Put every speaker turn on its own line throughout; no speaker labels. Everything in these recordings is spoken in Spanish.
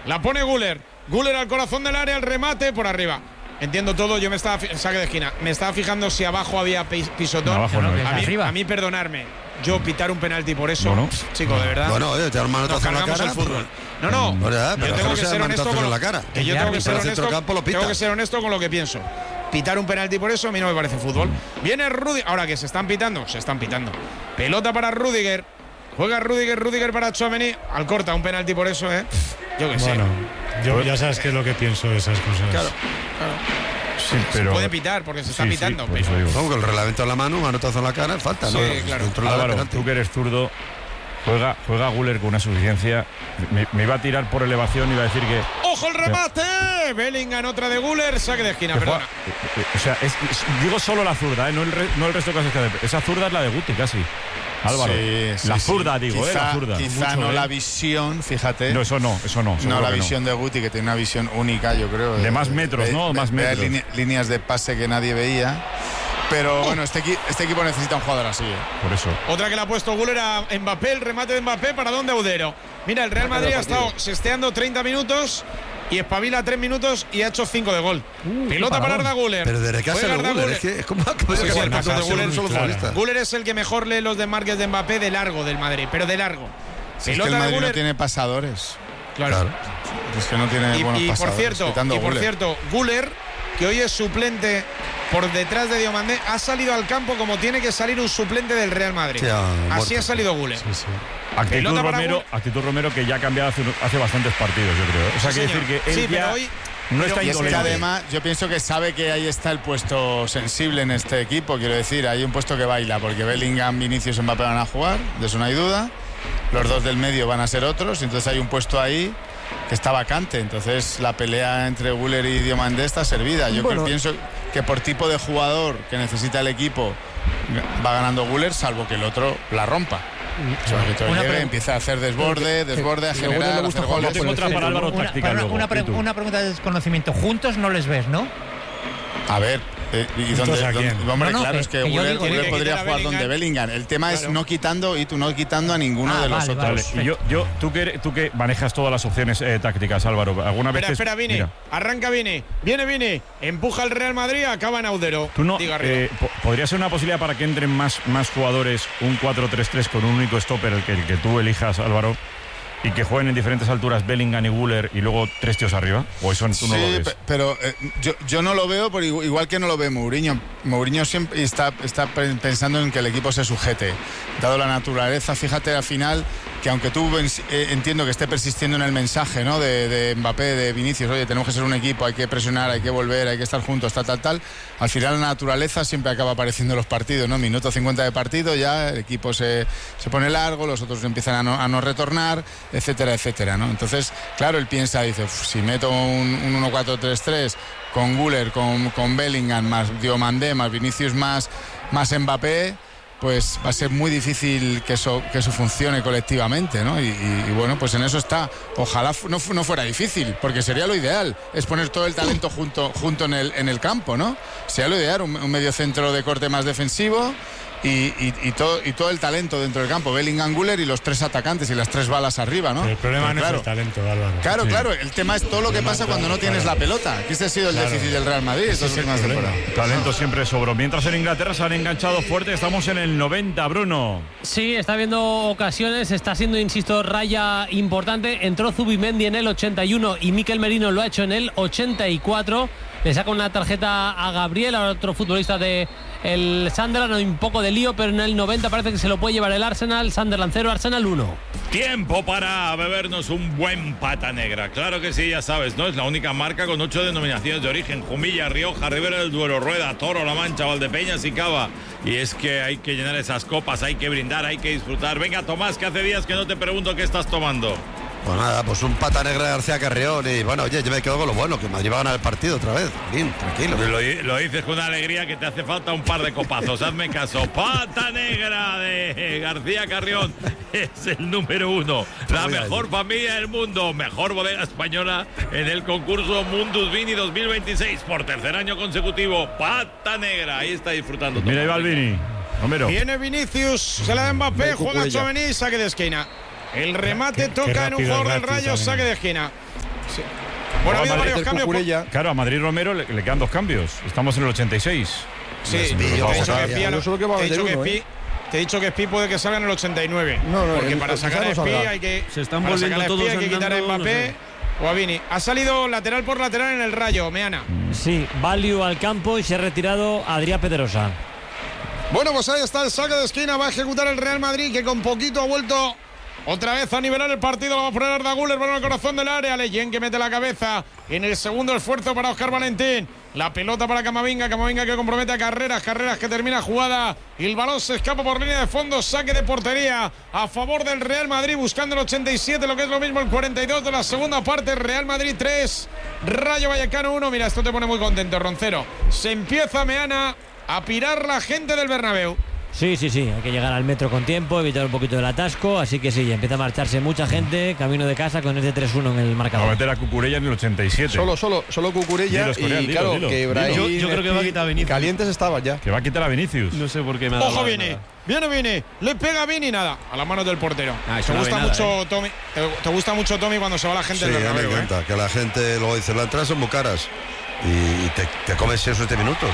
La pone Güler. Güler al corazón del área, el remate por arriba. Entiendo todo, yo me estaba saque de esquina. Me estaba fijando si abajo había pisotón.
Abajo no,
a mí perdonarme. Yo pitar un penalti por eso, chico, de verdad.
Bueno, te da un manotazo en la cara.
El fútbol. No.
Yo tengo que ser honesto con la cara.
Yo tengo que ser honesto con lo que pienso. Pitar un penalti por eso a mí no me parece fútbol. Viene Rudiger. Ahora que se están pitando. Pelota para Rudiger. Juega Rudiger para Tchouaméni. Al corta un penalti por eso, Yo que sé.
Bueno, yo ya sabes qué es lo que pienso de esas cosas.
Claro.
Sí, pero
se puede pitar porque se está pitando.
Pero con el reglamento en la mano, manotazo en la cara, falta, ¿no?
Sí, claro.
Álvaro, tú que eres zurdo, juega Güler con una suficiencia. Me iba a tirar por elevación y iba a decir que...
¡Ojo el remate! Bellingham, otra de Güler, saque de esquina, perdona.
O sea, digo solo la zurda, no el resto casi. Esa zurda es la de Guti, casi. Álvaro, la zurda, digo, la zurda.
Quizá no la visión, fíjate.
No, eso no.
No la visión de Guti, que tiene una visión única, yo creo.
De más metros, ¿no? Más metros.
Líneas de pase que nadie veía. Pero bueno, este equipo necesita un jugador así.
Por eso.
Otra que le ha puesto Güler a Mbappé, el remate de Mbappé, ¿para dónde Audero? Mira, el Real Madrid ha estado sesteando 30 minutos y espabila 3 minutos y ha hecho 5 de gol. Pelota para Arda Güler.
Pero desde que hace Güler, es que es como
Güler es el que mejor lee los desmarques de Mbappé de largo del Madrid, pero de largo.
Si es que el Madrid no tiene pasadores.
Claro.
Es que no tiene buenos pasadores.
Por cierto, Güler, que hoy es suplente por detrás de Diomandé, ha salido al campo como tiene que salir un suplente del Real Madrid. Sí, así ha salido Güler.
Sí. Actitud Romero, que ya ha cambiado hace bastantes partidos, yo creo. O sea, quiere decir que él
pero hoy
no está indolente. Es que además yo pienso que sabe que ahí está el puesto sensible en este equipo. Quiero decir, hay un puesto que baila, porque Bellingham, Vinicius y Mbappé van a jugar, de eso no hay duda. Los dos del medio van a ser otros, entonces hay un puesto ahí que está vacante. Entonces la pelea entre Güler y Diomandé está servida. Yo pienso que por tipo de jugador que necesita el equipo va ganando Güler, salvo que el otro la rompa. Empieza a hacer desborde, a generar.
Una pregunta de desconocimiento. Juntos no les ves, ¿no?
A ver, ¿y dónde? Hombre, claro, es que Güler podría jugar donde Bellingham. El tema es no quitando a ninguno de los otros.
Vale. Y tú que manejas todas las opciones tácticas, Álvaro, ¿alguna vez?
Espera, Vini. Mira. Arranca Vini. Viene Vini. Empuja el Real Madrid, acaba en Audero.
¿Tú no, podría ser una posibilidad para que entren más jugadores, un 4-3-3 con un único stopper, el que tú elijas, Álvaro? Y que jueguen en diferentes alturas Bellingham y Güler y luego 3 tíos arriba, o eso tú no lo ves.
Pero yo no lo veo, igual que no lo ve Mourinho. Mourinho siempre está pensando en que el equipo se sujete. Dado la naturaleza, fíjate al final que aunque tú entiendo que esté persistiendo en el mensaje, ¿no? de Mbappé, de Vinicius, oye, tenemos que ser un equipo, hay que presionar, hay que volver, hay que estar juntos, tal. Al final la naturaleza siempre acaba apareciendo en los partidos, ¿no? Minuto 50 de partido, ya el equipo se pone largo, los otros empiezan a no retornar, etcétera, ¿no? Entonces, claro, él piensa, dice, si meto un 1-4-3-3 con Güler, con Bellingham, más Diomandé, más Vinicius, más Mbappé, pues va a ser muy difícil que eso funcione colectivamente, ¿no? Y bueno, pues en eso está. Ojalá no fuera difícil, porque sería lo ideal, es poner todo el talento junto en el campo, ¿no? Sería lo ideal, un mediocentro de corte más defensivo y todo el talento dentro del campo, Bellingham, Güler y los 3 atacantes y las 3 balas arriba, ¿no?
Pero el problema no es el talento, Álvaro.
Claro, el tema es todo lo que pasa cuando no tienes la pelota, que ese ha sido el déficit del Real Madrid estas últimas temporadas.
Talento siempre sobró. Mientras en Inglaterra se han enganchado fuerte, estamos en el 90, Bruno.
Sí, está habiendo ocasiones, está siendo, insisto, raya importante. Entró Zubimendi en el 81 y Mikel Merino lo ha hecho en el 84. Le saca una tarjeta a Gabriel, a otro futbolista de el Sunderland, un poco de lío, pero en el 90 parece que se lo puede llevar el Arsenal. Sunderland 0, Arsenal 1.
Tiempo para bebernos un buen pata negra. Claro que sí, ya sabes, ¿no? Es la única marca con 8 denominaciones de origen: Jumilla, Rioja, Ribera del Duero, Rueda, Toro, La Mancha, Valdepeñas y Cava. Y es que hay que llenar esas copas, hay que brindar, hay que disfrutar. Venga, Tomás, que hace días que no te pregunto qué estás tomando.
Pues nada, pues un pata negra de García Carrión y bueno, oye, yo me quedo con lo bueno, que Madrid va a ganar el partido otra vez. Bien, tranquilo.
Lo dices con una alegría que te hace falta un par de copazos, hazme caso. Pata negra de García Carrión es el número 1. La mejor familia del mundo, mejor bodega española en el concurso Mundus Vini 2026 por tercer año consecutivo. Pata negra, ahí está disfrutando.
Mira, ahí va el Vini. Romero.
Viene Vinicius, se la da Mbappé, juega Tchouaméni, saque de esquina. El remate toca en un jugador del Rayo, saque de esquina. Sí. Bueno, ha habido varios cambios.
Claro, a Madrid Romero le quedan 2 cambios. Estamos en el 86.
Sí, te he dicho que Spi puede que salga en el 89. Porque para sacar a Spi hay que.
Se están volviendo todos
hay que quitar a Mbappé o a Vini. Ha salido lateral por lateral en el Rayo, Meana.
Sí, Value al campo y se ha retirado Adrián Pedrosa.
Bueno, pues ahí está el saque de esquina. Va a ejecutar el Real Madrid, que con poquito ha vuelto otra vez a nivelar el partido. Lo va a poner Arda Güler por el corazón del área. Leyen que mete la cabeza en el segundo esfuerzo para Óscar Valentín. La pelota para Camavinga. Camavinga que compromete a Carreras. Carreras que termina jugada. Y el balón se escapa por línea de fondo. Saque de portería a favor del Real Madrid. Buscando el 87, lo que es lo mismo el 42 de la segunda parte. Real Madrid 3, Rayo Vallecano 1. Mira, esto te pone muy contento, Roncero. Se empieza, Meana, a pirar la gente del Bernabéu.
Sí, hay que llegar al metro con tiempo, evitar un poquito del atasco, así que sí, empieza a marcharse mucha gente camino de casa con este 3-1 en el marcador.
Va a meter a Cucurella en el 87.
Solo Cucurella. Y claro, que Ibrahim,
yo creo que va a quitar a Vinicius.
Calientes estaban ya.
Que va a quitar a Vinicius.
No sé por qué me ha dado.
Ojo, Vini. Viene Vini. Le pega a Vini, nada. A las manos del portero. ¿Te gusta mucho, Tommy? ¿Te gusta mucho, Tommy, cuando se va la gente del Bernabéu?
Me encanta. Que la gente luego dice, las entradas son muy caras. Y te comes 6 o 7 minutos.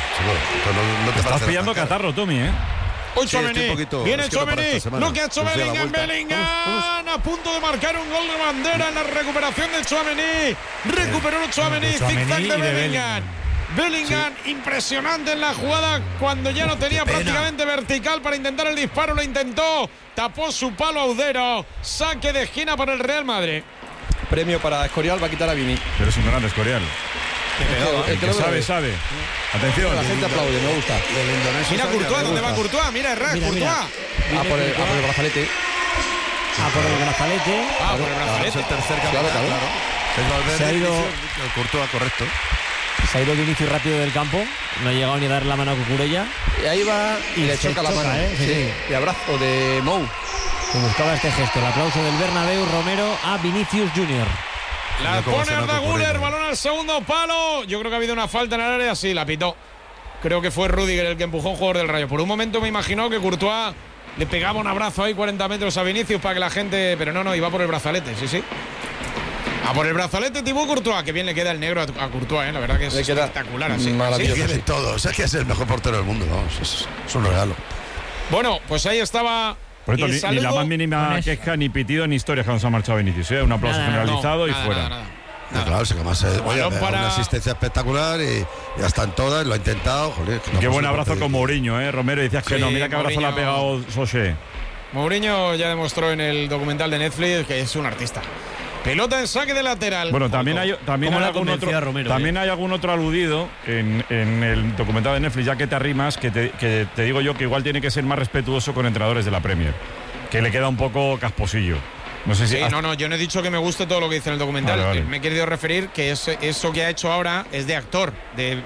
No te
estás pillando catarro, Tommy,
Hoy Tchouaméni, viene Tchouaméni, lo que ha hecho Bellingham, a punto de marcar un gol de bandera en la recuperación de Tchouaméni. Recuperó Tchouaméni, zigzag de Bellingham. Bellingham, impresionante en la jugada cuando ya no tenía prácticamente vertical para intentar el disparo, lo intentó, tapó su palo Audero, saque de esquina para el Real Madrid.
Premio para Escorial, va a quitar a Vini.
Pero es un grande Escorial. El que sabe. Atención.
La gente aplaude, me gusta.
Mira Courtois, ¿dónde va Courtois? Mira, Courtois.
Por el brazalete.
Por el brazalete.
Es el tercer
claro.
Se ha ido
Courtois, correcto.
Se ha ido Vinicius rápido del campo. No ha llegado ni a dar la mano a Cucurella.
Y ahí va y le choca la mano.
Sí.
Y abrazo de Mou.
Que buscaba este gesto. El aplauso del Bernabéu, Romero a Vinicius Junior.
La pone Arda Güler, balón al segundo palo. Yo creo que ha habido una falta en el área, sí, la pitó. Creo que fue Rüdiger el que empujó a un jugador del Rayo. Por un momento me imaginó que Courtois le pegaba un abrazo ahí 40 metros a Vinicius para que la gente... Pero no, iba por el brazalete, sí. A por el brazalete Thibaut Courtois, que bien le queda el negro a Courtois, la verdad que es espectacular así.
Maravilloso. ¿Sí? Todos, es que es el mejor portero del mundo, vamos, es un regalo.
Bueno, pues ahí estaba...
Por esto, ni la más mínima queja, ni pitido, ni historia cuando se ha marchado Vinicius. Un aplauso generalizado y fuera.
Nada. Claro, se además una asistencia espectacular y ya están todas, lo ha intentado. Joder,
qué buen abrazo con Mourinho, Romero. Decías que no, mira qué abrazo le ha pegado Sosé.
Mourinho ya demostró en el documental de Netflix que es un artista. Pelota en saque de lateral.
Bueno, también hay algún otro aludido en el documental de Netflix, ya que te arrimas, que te digo yo que igual tiene que ser más respetuoso con entrenadores de la Premier, que le queda un poco casposillo. No sé si
yo no he dicho que me guste todo lo que dice en el documental. Vale. Me he querido referir que eso que ha hecho ahora es de actor, de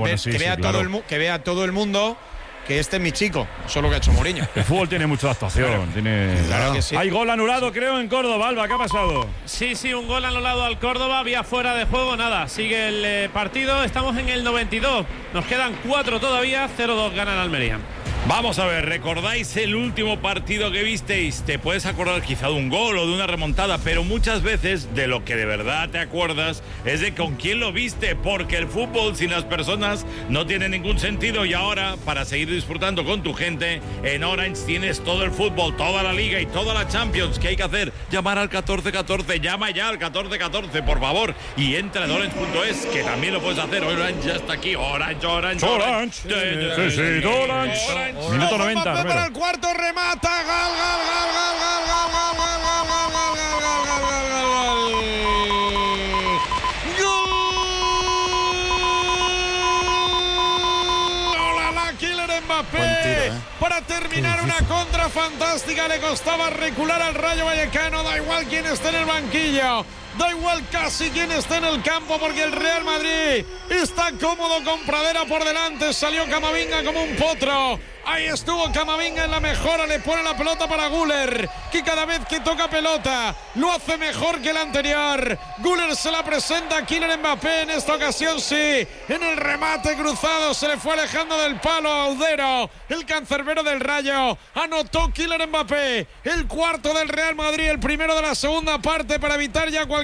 que vea todo el mundo que este es mi chico. Eso es lo que ha hecho Mourinho.
El fútbol tiene mucha actuación.
Claro que sí.
Hay gol anulado, creo, en Córdoba. Alba, ¿qué ha pasado?
Sí, un gol anulado al Córdoba. Vía fuera de juego, nada. Sigue el partido. Estamos en el 92. Nos quedan 4 todavía. 0-2 gana el Almería.
Vamos a ver, ¿recordáis el último partido que visteis? Te puedes acordar quizá de un gol o de una remontada, pero muchas veces de lo que de verdad te acuerdas es de con quién lo viste, porque el fútbol sin las personas no tiene ningún sentido. Y ahora, para seguir disfrutando con tu gente, en Orange tienes todo el fútbol, toda la Liga y toda la Champions. ¿Qué hay que hacer? Llamar al 1414, llama ya al 1414, por favor, y entra en orange.es, que también lo puedes hacer. Orange ya está aquí, Orange.
Sí, Orange. Minuto 90.
Para el cuarto, remata, Kylian Mbappé para terminar una contra fantástica. Le costaba recular al Rayo Vallecano. Da igual quién esté en el banquillo, da igual casi quién esté en el campo, porque el Real Madrid está cómodo con Pradera por delante. Salió Camavinga como un potro. Ahí estuvo Camavinga en la mejora, le pone la pelota para Güler, que cada vez que toca pelota lo hace mejor que el anterior. Güler se la presenta a Kylian Mbappé, en esta ocasión sí, en el remate cruzado se le fue alejando del palo a Audero, el cancerbero del Rayo. Anotó Kylian Mbappé, el cuarto del Real Madrid, el primero de la segunda parte, para evitar ya cualquier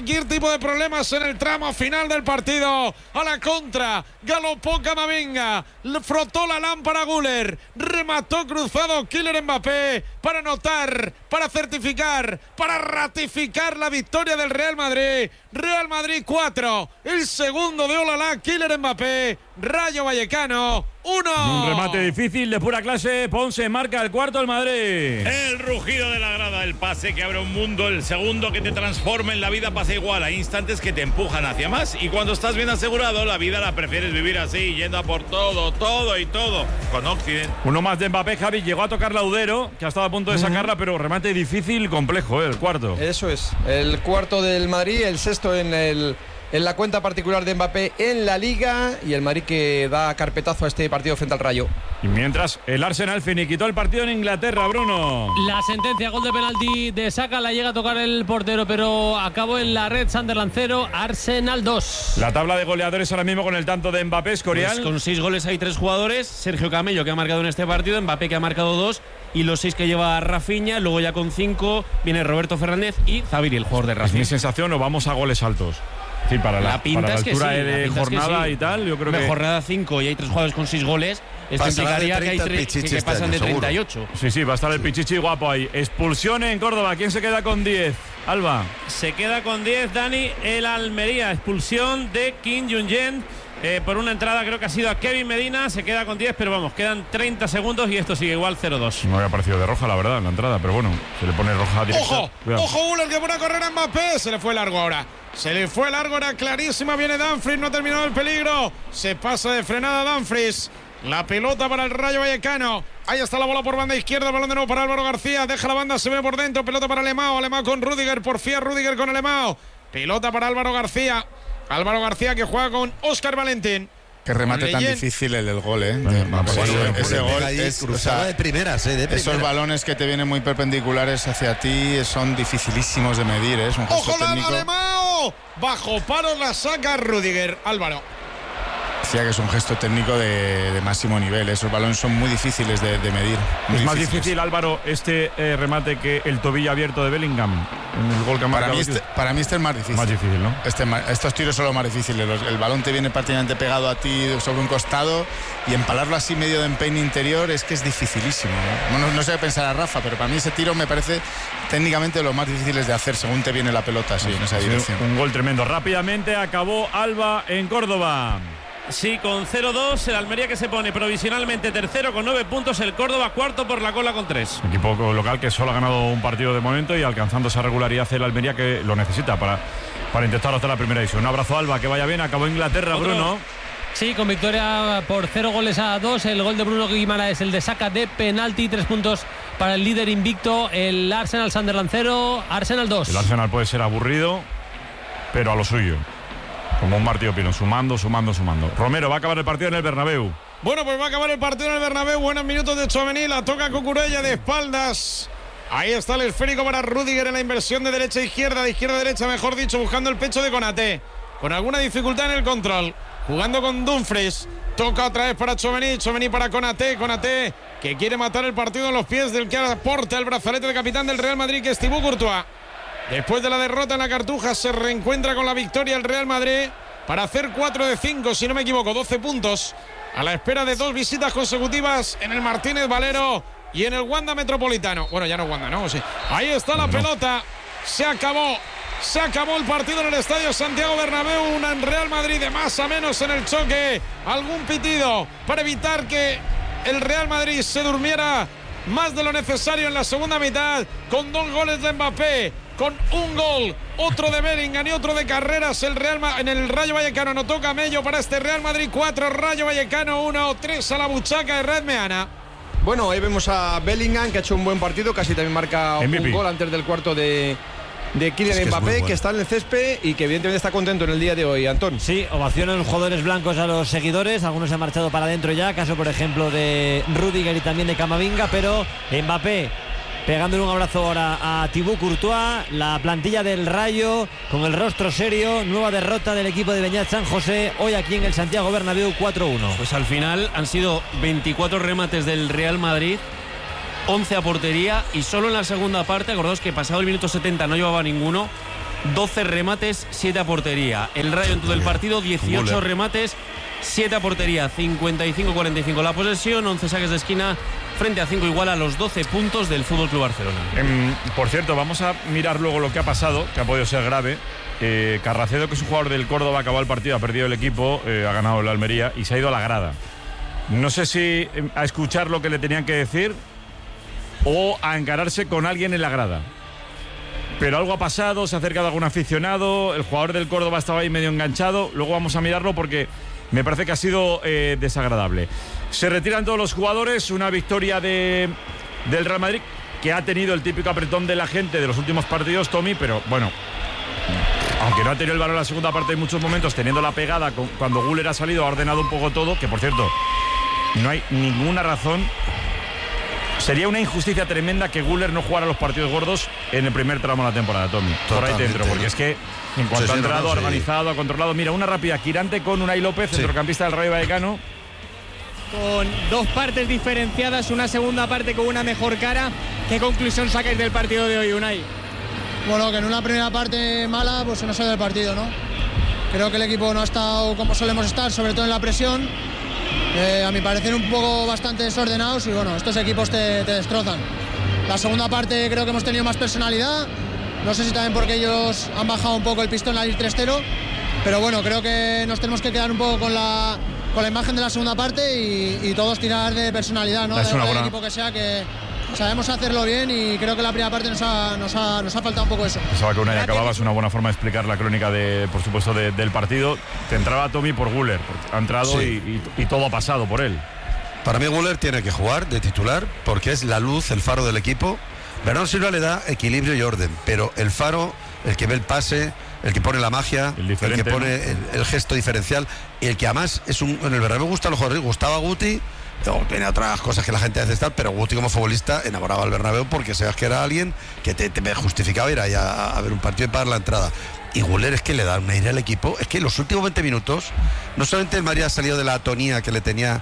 cualquier tipo de problemas en el tramo final del partido. A la contra, galopó Camavinga, frotó la lámpara Güler, remató cruzado Kylian Mbappé para anotar, para certificar, para ratificar la victoria del Real Madrid. Real Madrid 4, el segundo de Olalá, Kylian Mbappé, Rayo Vallecano 1.
Un remate difícil de pura clase. Ponce marca el cuarto del Madrid.
El rugido de la grada, el pase que abre un mundo, el segundo que te transforma en la vida pasa igual. Hay instantes que te empujan hacia más y cuando estás bien asegurado, la vida la prefieres vivir así, yendo a por todo, todo y todo. Con Occident.
Uno más de Mbappé, Javi. Llegó a tocar Laudero, que ha estado a punto de sacarla, pero remate difícil, complejo, el cuarto.
Eso es. El cuarto del Madrid, el sexto en la cuenta particular de Mbappé en la Liga, y el Madrid que da carpetazo a este partido frente al Rayo.
Y mientras el Arsenal finiquitó el partido en Inglaterra, Bruno.
La sentencia, gol de penalti de Saka, la llega a tocar el portero, pero acabó en la red. Sunderland 0, Arsenal 2.
La tabla de goleadores ahora mismo con el tanto de Mbappé, Escorial.
Pues con 6 goles hay 3 jugadores. Sergio Camello, que ha marcado en este partido, Mbappé, que ha marcado 2, y los 6 que lleva Rafinha. Luego ya con 5 viene Roberto Fernández y Zaviri, el jugador de Racing.
Es mi sensación, o vamos a goles altos. Sí, para la altura de jornada y tal, yo creo que
jornada 5 y hay 3 jugadores con 6 goles. Esto implicaría que hay 3 que pasan de 38.
Sí, va a estar el Pichichi guapo ahí. Expulsión en Córdoba. ¿Quién se queda con 10? Alba.
Se queda con 10, Dani, el Almería. Expulsión de Kim Jong-jen por una entrada, creo que ha sido a Kevin Medina. Se queda con 10, pero vamos, quedan 30 segundos y esto sigue igual 0-2.
No me había parecido de roja, la verdad, en la entrada, pero bueno, se le pone roja directa.
¡Ojo! Cuidado. ¡Ojo, Güler, que pone a correr a Mbappé! Se le fue largo ahora. Se le fue largo, era clarísima. Viene Dumfries, no ha terminado el peligro. Se pasa de frenada Dumfries. La pelota para el Rayo Vallecano. Ahí está la bola por banda izquierda. Balón de nuevo para Álvaro García. Deja la banda, se ve por dentro. Pelota para Alemão. Alemão con Rudiger. Porfía Rudiger con Alemão. Pelota para Álvaro García. Álvaro García que juega con Óscar Valentín.
Qué remate tan difícil el del gol, ¿eh? Ese gol es
cruzada de primeras, de primera.
Esos balones que te vienen muy perpendiculares hacia ti son dificilísimos de medir, ¿eh? Es un gesto técnico.
Alemão. Bajo paro la saca Rudiger. Álvaro.
Decía que es un gesto técnico de máximo nivel. Esos balones son muy difíciles de medir.
Es más difícil, Álvaro, este remate que el tobillo abierto de Bellingham en el gol que ha marcado.
Para mí este es más difícil.
Más difícil, ¿no?
Estos tiros son los más difíciles. El balón te viene prácticamente pegado a ti sobre un costado y empalarlo así medio de empeine interior es que es dificilísimo, ¿no? No sé qué pensar a Rafa, pero para mí ese tiro me parece técnicamente de los más difíciles de hacer según te viene la pelota así, en esa dirección.
Un gol tremendo. Rápidamente acabó Alba en Córdoba.
Sí, con 0-2, el Almería que se pone provisionalmente tercero con 9 puntos, el Córdoba cuarto por la cola con 3.
Equipo local que solo ha ganado un partido de momento y alcanzando esa regularidad el Almería que lo necesita para intentar hasta la primera división. Un abrazo, Alba, que vaya bien. Acabó Inglaterra, Bruno.
Sí, con victoria por 0-2. El gol de Bruno Guimaraes, el de Saka de penalti. 3 puntos para el líder invicto, el Arsenal. Sunderland 0, Arsenal 2.
El Arsenal puede ser aburrido, pero a lo suyo. Como un Martí Opino, sumando. Romero, va a acabar el partido en el Bernabéu.
Bueno, pues va a acabar el partido en el Bernabéu. Buenos minutos de Tchouaméni, la toca Cucurella de espaldas. Ahí está el esférico para Rudiger en la inversión de derecha a izquierda, de izquierda a derecha, mejor dicho, buscando el pecho de Konaté. Con alguna dificultad en el control. Jugando con Dumfries. Toca otra vez para Tchouaméni para Konaté. Konaté que quiere matar el partido en los pies del que aporta el brazalete de capitán del Real Madrid, que es Thibaut Courtois. Después de la derrota en la Cartuja, se reencuentra con la victoria el Real Madrid para hacer 4 de 5, si no me equivoco, 12 puntos, a la espera de 2 visitas consecutivas en el Martínez Valero y en el Wanda Metropolitano. Bueno, ya no Wanda, ¿no? Sí. Ahí está la pelota, se acabó el partido en el Estadio Santiago Bernabéu. Un Real Madrid de más a menos en el choque. Algún pitido para evitar que el Real Madrid se durmiera más de lo necesario en la segunda mitad, con 2 goles de Mbappé, con un gol, otro de Bellingham y otro de Carreras. En el Rayo Vallecano anotó Camello para este Real Madrid 4, Rayo Vallecano 1, 3 a la buchaca de Red Meana.
Bueno, ahí vemos a Bellingham, que ha hecho un buen partido, casi también marca
MVP.
Un gol antes del cuarto de Kylian Mbappé, que está en el césped y que evidentemente está contento en el día de hoy, Antón.
Sí, ovacionan los jugadores blancos a los seguidores, algunos se han marchado para adentro ya, caso por ejemplo de Rudiger y también de Camavinga, pero Mbappé pegándole un abrazo ahora a Thibaut Courtois. La plantilla del Rayo con el rostro serio. Nueva derrota del equipo de Beñat San José hoy aquí en el Santiago Bernabéu, 4-1.
Pues al final han sido 24 remates del Real Madrid, 11 a portería, y solo en la segunda parte, acordaos que pasado el minuto 70 no llevaba ninguno. 12 remates, 7 a portería. El Rayo en todo el partido, 18 remates, 7 a portería, 55-45 la posesión, 11 saques de esquina frente a 5, igual a los 12 puntos del FC Barcelona.
Por cierto, vamos a mirar luego lo que ha pasado, que ha podido ser grave. Carracedo, que es un jugador del Córdoba, acabó el partido, ha perdido el equipo, ha ganado el Almería y se ha ido a la grada. No sé si a escuchar lo que le tenían que decir o a encararse con alguien en la grada. Pero algo ha pasado, se ha acercado algún aficionado, el jugador del Córdoba estaba ahí medio enganchado. Luego vamos a mirarlo porque me parece que ha sido desagradable. Se retiran todos los jugadores, una victoria del Real Madrid que ha tenido el típico apretón de la gente de los últimos partidos, Tommy, pero bueno, aunque no ha tenido el balón en la segunda parte en muchos momentos, teniendo la pegada cuando Güler ha salido, ha ordenado un poco todo, que por cierto, no hay ninguna razón. Sería una injusticia tremenda que Güler no jugara los partidos gordos en el primer tramo de la temporada, Tommy. Por ahí dentro, porque es que en cuanto ha entrado, ha organizado, ha controlado. Mira, una rápida, Quirante con Unai López, centrocampista del Rayo Vallecano.
Con dos partes diferenciadas, una segunda parte con una mejor cara. ¿Qué conclusión sacáis del partido de hoy, Unai?
Bueno, que en una primera parte mala, pues se nos ha ido del partido, ¿no? Creo que el equipo no ha estado como solemos estar, sobre todo en la presión. A mi parecer un poco bastante desordenados y bueno, estos equipos te destrozan. La segunda parte creo que hemos tenido más personalidad, no sé si también porque ellos han bajado un poco el pistón al ir 3-0, pero bueno, creo que nos tenemos que quedar un poco con la imagen de la segunda parte y todos tirar de personalidad, ¿no? Del equipo que sea, que sabemos hacerlo bien y creo que la primera parte nos ha faltado un poco eso.
Pensaba que una ya acababa, es una buena forma de explicar la crónica, por supuesto, del partido. Te entraba Tommy por Güler, ha entrado y todo ha pasado por él.
Para mí Güler tiene que jugar de titular porque es la luz, el faro del equipo. Bernardo Silva le da equilibrio y orden, pero el faro, el que ve el pase, el que pone la magia, el que pone el gesto diferencial y el que además en el Bernabéu gusta a los jugadores. Gustaba Guti. Tiene otras cosas que la gente hace estar, pero Guti como futbolista enamoraba al Bernabéu porque sabes que era alguien que te justificaba ir ahí a ver un partido y pagar la entrada. Y Güler es que le da un aire al equipo. Es que los últimos 20 minutos, no solamente el Madrid ha salido de la atonía que le tenía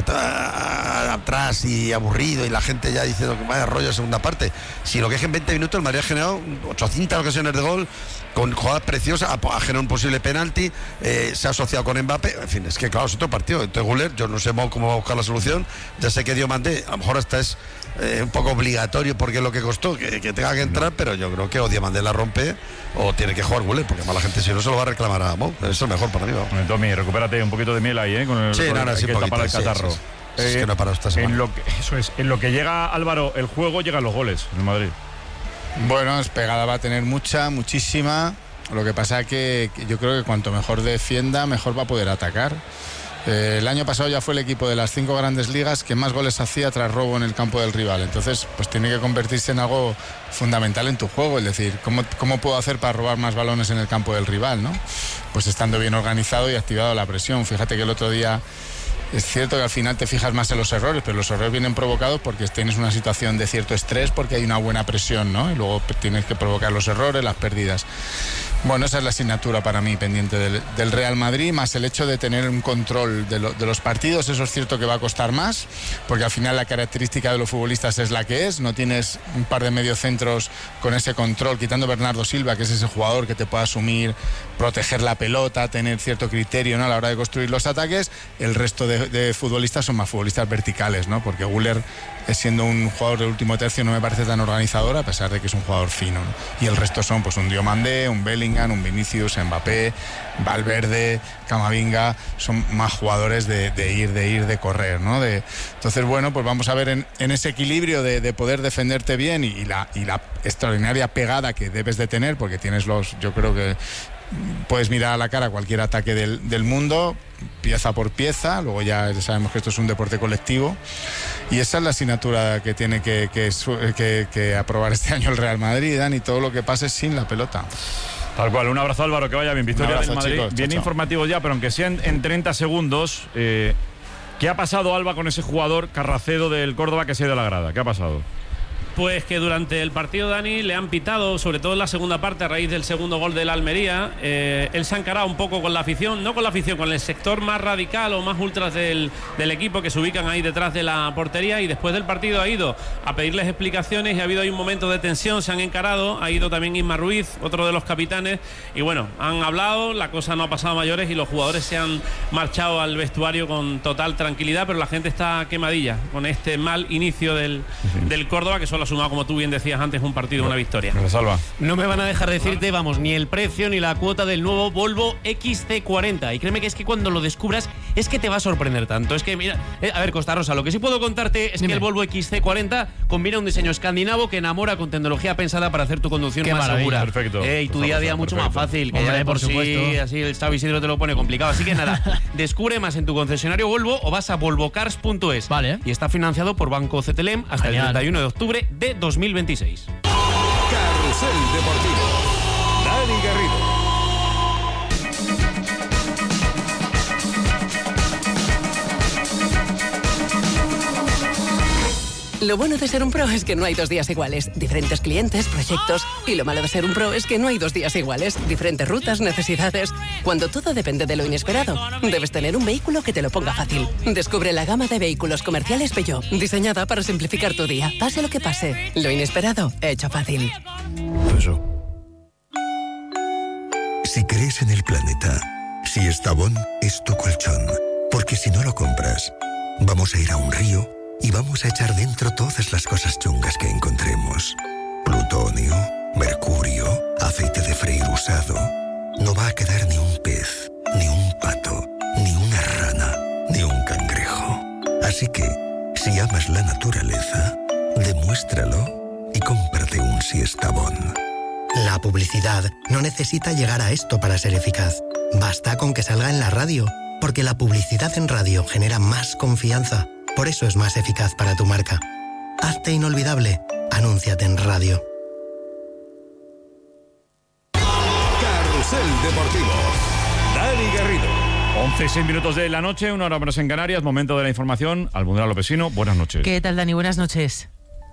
atrás y aburrido y la gente ya diciendo que vaya rollo segunda parte, sino que es que en 20 minutos el Madrid ha generado 800 ocasiones de gol con jugadas preciosas, ha generado un posible penalti, se ha asociado con Mbappé. En fin, es que claro, es otro partido. Entonces Güler, yo no sé cómo va a buscar la solución. Ya sé que Diomandé, a lo mejor hasta es un poco obligatorio porque es lo que costó que tenga que entrar, pero yo creo que o Diomandé la rompe o tiene que jugar Güler, porque más la gente si no se lo va a reclamar a Mo. Eso es mejor para mí. Bueno,
Tommy, recupérate un poquito de miel ahí, con el,
sí,
con
nada,
el,
sí,
que tapar el catarro.
Es que no ha parado esta semana.
En lo que llega, Álvaro, el juego, llegan los goles en el Madrid.
Bueno, pegada va a tener muchísima. Lo que pasa es que yo creo que cuanto mejor defienda, mejor va a poder atacar. El año pasado ya fue el equipo de las 5 grandes ligas que más goles hacía tras robo en el campo del rival. Entonces, pues tiene que convertirse en algo fundamental en tu juego. Es decir, ¿cómo puedo hacer para robar más balones en el campo del rival, ¿no? Pues estando bien organizado y activado la presión. Fíjate que el otro día es cierto que al final te fijas más en los errores, pero los errores vienen provocados porque tienes una situación de cierto estrés, porque hay una buena presión, ¿no? Y luego tienes que provocar los errores, las pérdidas. Bueno, esa es la asignatura para mí pendiente del Real Madrid, más el hecho de tener un control de los partidos. Eso es cierto que va a costar más, porque al final la característica de los futbolistas es la que es. No tienes un par de mediocentros con ese control, quitando Bernardo Silva, que es ese jugador que te puede asumir, proteger la pelota, tener cierto criterio, ¿no?, a la hora de construir los ataques. El resto de futbolistas son más futbolistas verticales, ¿no? Porque Güler, siendo un jugador del último tercio, no me parece tan organizador, a pesar de que es un jugador fino, ¿no? Y el resto son pues un Diomandé, un Bellingham, un Vinicius, Mbappé, Valverde, Camavinga. Son más jugadores de correr, ¿no? Entonces, bueno, pues vamos a ver en ese equilibrio de poder defenderte bien y la extraordinaria pegada que debes de tener, porque tienes yo creo que puedes mirar a la cara cualquier ataque del mundo, pieza por pieza. Luego ya sabemos que esto es un deporte colectivo y esa es la asignatura que tiene que aprobar este año el Real Madrid, Dani, todo lo que pase sin la pelota.
Tal cual. Un abrazo, Álvaro, que vaya bien. Victoria del Madrid. Chicos, bien informativo ya, pero aunque sean en 30 segundos, ¿qué ha pasado, Alba, con ese jugador Carracedo del Córdoba que se ha ido a la grada? ¿Qué ha pasado?
Pues que durante el partido, Dani, le han pitado, sobre todo en la segunda parte, a raíz del segundo gol del Almería. Él se ha encarado un poco con la afición, no con la afición, con el sector más radical o más ultras del equipo, que se ubican ahí detrás de la portería, y después del partido ha ido a pedirles explicaciones y ha habido ahí un momento de tensión, se han encarado, ha ido también Isma Ruiz, otro de los capitanes, y bueno, han hablado, la cosa no ha pasado a mayores y los jugadores se han marchado al vestuario con total tranquilidad, pero la gente está quemadilla con este mal inicio del Córdoba, que solo ha sumado, como tú bien decías antes, un partido, una victoria.
No me van a dejar decirte, vamos, ni el precio ni la cuota del nuevo Volvo XC40. Y créeme que es que cuando lo descubras es que te va a sorprender tanto. Es que, mira, a ver, Costa Rosa, lo que sí puedo contarte es que el Volvo XC40 combina un diseño escandinavo que enamora con tecnología pensada para hacer tu conducción más segura.
Perfecto.
Y tu día a día mucho más fácil, que
Hombre,
ya de por
supuesto.
sí, así el Xavi Isidro te lo pone complicado. Así que nada, descubre más en tu concesionario Volvo o vas a volvocars.es.
Vale.
Y está financiado por Banco CTLM hasta el 31 de octubre de 2026.
Carrusel Deportivo. Dani Garrido.
Lo bueno de ser un pro es que no hay 2 días iguales. Diferentes clientes, proyectos. Y lo malo de ser un pro es que no hay 2 días iguales. Diferentes rutas, necesidades. Cuando todo depende de lo inesperado, debes tener un vehículo que te lo ponga fácil. Descubre la gama de vehículos comerciales Peugeot, diseñada para simplificar tu día. Pase lo que pase, lo inesperado, hecho fácil.
Si crees en el planeta, si Estavón es tu colchón, porque si no lo compras, vamos a ir a un río y vamos a echar dentro todas las cosas chungas que encontremos. Plutonio, mercurio, aceite de freír usado. No va a quedar ni un pez, ni un pato, ni una rana, ni un cangrejo. Así que, si amas la naturaleza, demuéstralo y cómprate un Siestabón.
La publicidad no necesita llegar a esto para ser eficaz. Basta con que salga en la radio, porque la publicidad en radio genera más confianza. Por eso es más eficaz para tu marca. Hazte inolvidable. Anúnciate en radio.
Carrusel Deportivo. Dani Garrido.
11:06 minutos de la noche, 1 hora menos en Canarias. Momento de la información. Albundera Lopesino, buenas noches.
¿Qué tal, Dani? Buenas noches.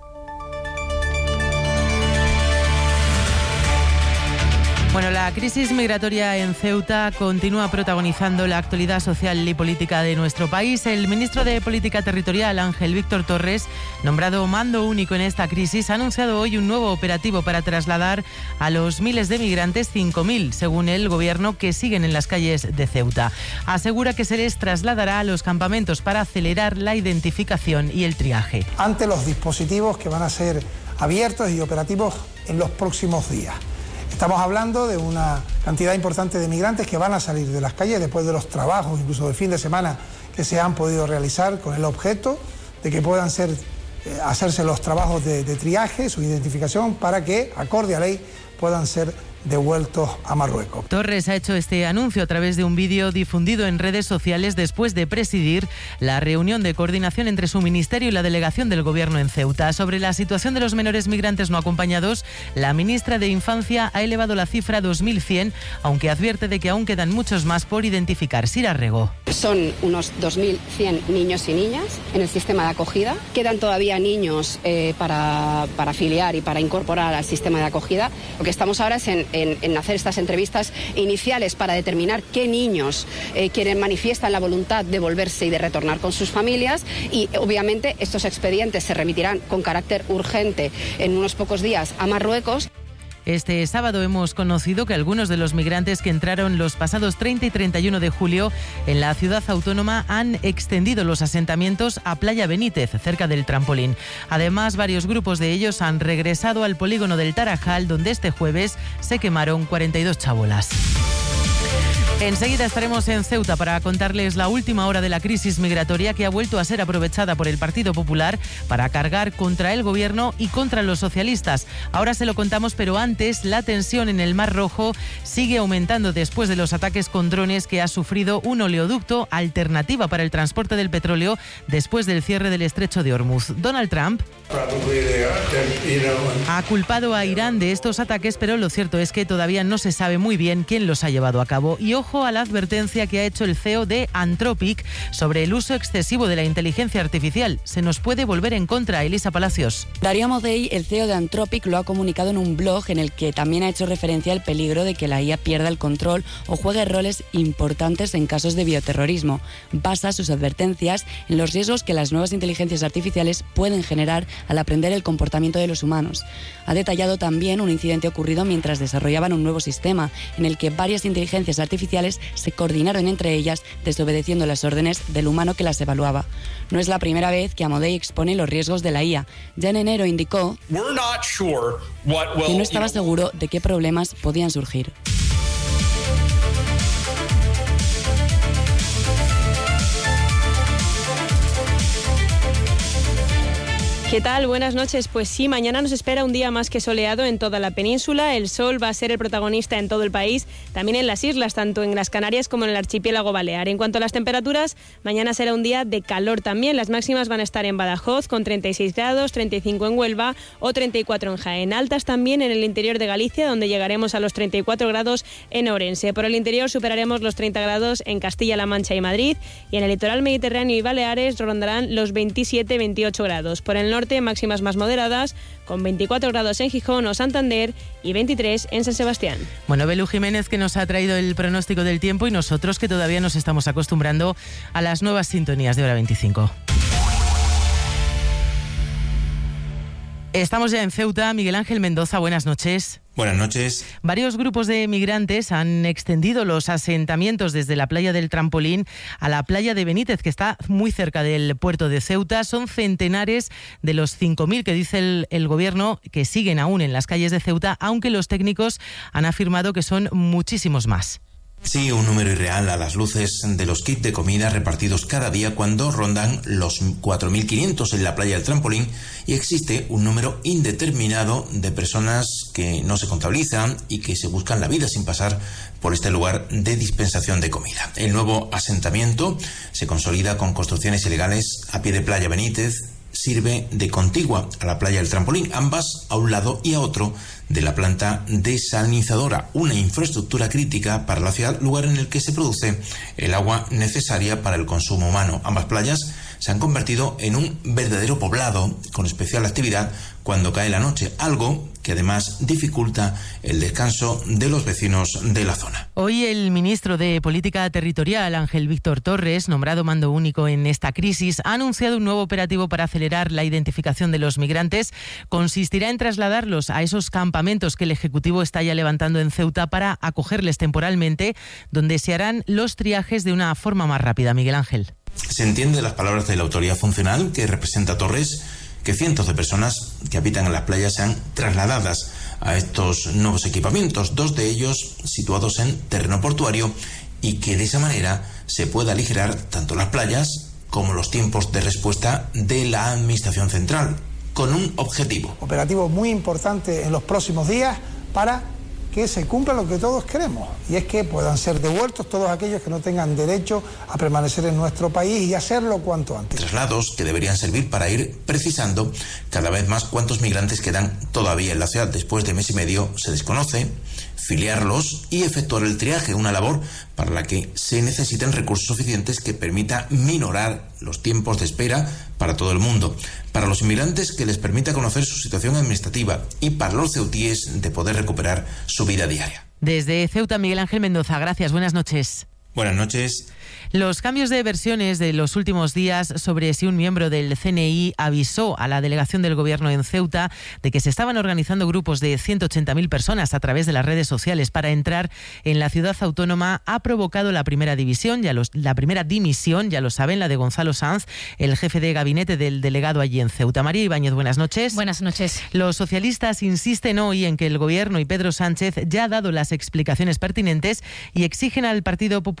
Bueno, la crisis migratoria en Ceuta continúa protagonizando la actualidad social y política de nuestro país. El ministro de Política Territorial, Ángel Víctor Torres, nombrado mando único en esta crisis, ha anunciado hoy un nuevo operativo para trasladar a los miles de migrantes, 5.000, según el gobierno, que siguen en las calles de Ceuta. Asegura que se les trasladará a los campamentos para acelerar la identificación y el triaje.
Ante los dispositivos que van a ser abiertos y operativos en los próximos días. Estamos hablando de una cantidad importante de migrantes que van a salir de las calles después de los trabajos, incluso del fin de semana, que se han podido realizar con el objeto de que puedan hacerse los trabajos de triaje, su identificación, para que, acorde a ley, puedan ser devueltos a Marruecos.
Torres ha hecho este anuncio a través de un vídeo difundido en redes sociales después de presidir la reunión de coordinación entre su ministerio y la delegación del gobierno en Ceuta. Sobre la situación de los menores migrantes no acompañados, la ministra de Infancia ha elevado la cifra a 2.100, aunque advierte de que aún quedan muchos más por identificar. Sira Rego.
Son unos 2.100 niños y niñas en el sistema de acogida. Quedan todavía niños para afiliar y para incorporar al sistema de acogida. Lo que estamos ahora es en hacer estas entrevistas iniciales para determinar qué niños manifiestan la voluntad de volverse y de retornar con sus familias, y obviamente estos expedientes se remitirán con carácter urgente en unos pocos días a Marruecos.
Este sábado hemos conocido que algunos de los migrantes que entraron los pasados 30 y 31 de julio en la ciudad autónoma han extendido los asentamientos a Playa Benítez, cerca del Trampolín. Además, varios grupos de ellos han regresado al polígono del Tarajal, donde este jueves se quemaron 42 chabolas. Enseguida estaremos en Ceuta para contarles la última hora de la crisis migratoria, que ha vuelto a ser aprovechada por el Partido Popular para cargar contra el gobierno y contra los socialistas. Ahora se lo contamos, pero antes, la tensión en el Mar Rojo sigue aumentando después de los ataques con drones que ha sufrido un oleoducto, alternativa para el transporte del petróleo, después del cierre del estrecho de Hormuz. Donald Trump ha culpado a Irán de estos ataques, pero lo cierto es que todavía no se sabe muy bien quién los ha llevado a cabo. Y ojo, ojo a la advertencia que ha hecho el CEO de Anthropic sobre el uso excesivo de la inteligencia artificial. Se nos puede volver en contra. Elisa Palacios.
Darío Amodei, el CEO de Anthropic, lo ha comunicado en un blog en el que también ha hecho referencia al peligro de que la IA pierda el control o juegue roles importantes en casos de bioterrorismo. Basa sus advertencias en los riesgos que las nuevas inteligencias artificiales pueden generar al aprender el comportamiento de los humanos. Ha detallado también un incidente ocurrido mientras desarrollaban un nuevo sistema en el que varias inteligencias artificiales se coordinaron entre ellas, desobedeciendo las órdenes del humano que las evaluaba. No es la primera vez que Amodei expone los riesgos de la IA. Ya en enero indicó que no estaba seguro de qué problemas podían surgir.
¿Qué tal? Buenas noches. Pues sí, mañana nos espera un día más que soleado en toda la península. El sol va a ser el protagonista en todo el país, también en las islas, tanto en las Canarias como en el archipiélago balear. En cuanto a las temperaturas, mañana será un día de calor también. Las máximas van a estar en Badajoz con 36 grados, 35 en Huelva o 34 en Jaén. Altas también en el interior de Galicia, donde llegaremos a los 34 grados en Ourense. Por el interior superaremos los 30 grados en Castilla-La Mancha y Madrid, y en el litoral mediterráneo y Baleares rondarán los 27-28 grados. Por el norte, máximas más moderadas, con 24 grados en Gijón o Santander y 23 en San Sebastián.
Bueno, Belu Jiménez, que nos ha traído el pronóstico del tiempo, y nosotros que todavía nos estamos acostumbrando a las nuevas sintonías de Hora 25. Estamos ya en Ceuta. Miguel Ángel Mendoza, buenas noches.
Buenas noches.
Varios grupos de migrantes han extendido los asentamientos desde la playa del Trampolín a la playa de Benítez, que está muy cerca del puerto de Ceuta. Son centenares de los 5.000 que dice el gobierno que siguen aún en las calles de Ceuta, aunque los técnicos han afirmado que son muchísimos más.
Sí, un número irreal a las luces de los kits de comida repartidos cada día, cuando rondan los 4.500 en la playa del Trampolín, y existe un número indeterminado de personas que no se contabilizan y que se buscan la vida sin pasar por este lugar de dispensación de comida. El nuevo asentamiento se consolida con construcciones ilegales a pie de playa Benítez. Sirve de contigua a la playa del Trampolín, ambas a un lado y a otro de la planta desalinizadora, una infraestructura crítica para la ciudad, lugar en el que se produce el agua necesaria para el consumo humano. Ambas playas se han convertido en un verdadero poblado, con especial actividad cuando cae la noche, algo que además dificulta el descanso de los vecinos de la zona.
Hoy el ministro de Política Territorial, Ángel Víctor Torres, nombrado mando único en esta crisis, ha anunciado un nuevo operativo para acelerar la identificación de los migrantes. Consistirá en trasladarlos a esos campamentos que el Ejecutivo está ya levantando en Ceuta para acogerles temporalmente, donde se harán los triajes de una forma más rápida. Miguel Ángel.
Se entiende de las palabras de la autoridad funcional que representa Torres que cientos de personas que habitan en las playas sean trasladadas a estos nuevos equipamientos, dos de ellos situados en terreno portuario, y que de esa manera se pueda aligerar tanto las playas como los tiempos de respuesta de la Administración Central, con un objetivo.
Operativo muy importante en los próximos días para que se cumpla lo que todos queremos, y es que puedan ser devueltos todos aquellos que no tengan derecho a permanecer en nuestro país, y hacerlo cuanto antes.
Traslados que deberían servir para ir precisando cada vez más cuántos migrantes quedan todavía en la ciudad. Después de mes y medio se desconoce, filiarlos y efectuar el triaje, una labor para la que se necesitan recursos suficientes que permita minorar los tiempos de espera para todo el mundo, para los inmigrantes que les permita conocer su situación administrativa, y para los ceutíes de poder recuperar su vida diaria.
Desde Ceuta, Miguel Ángel Mendoza, gracias, buenas noches.
Buenas noches.
Los cambios de versiones de los últimos días sobre si un miembro del CNI avisó a la delegación del Gobierno en Ceuta de que se estaban organizando grupos de 180.000 personas a través de las redes sociales para entrar en la ciudad autónoma ha provocado la primera dimisión, ya lo saben, la de Gonzalo Sanz, el jefe de gabinete del delegado allí en Ceuta. María Ibáñez, buenas noches.
Buenas noches.
Los socialistas insisten hoy en que el Gobierno y Pedro Sánchez ya ha dado las explicaciones pertinentes y exigen al Partido Popular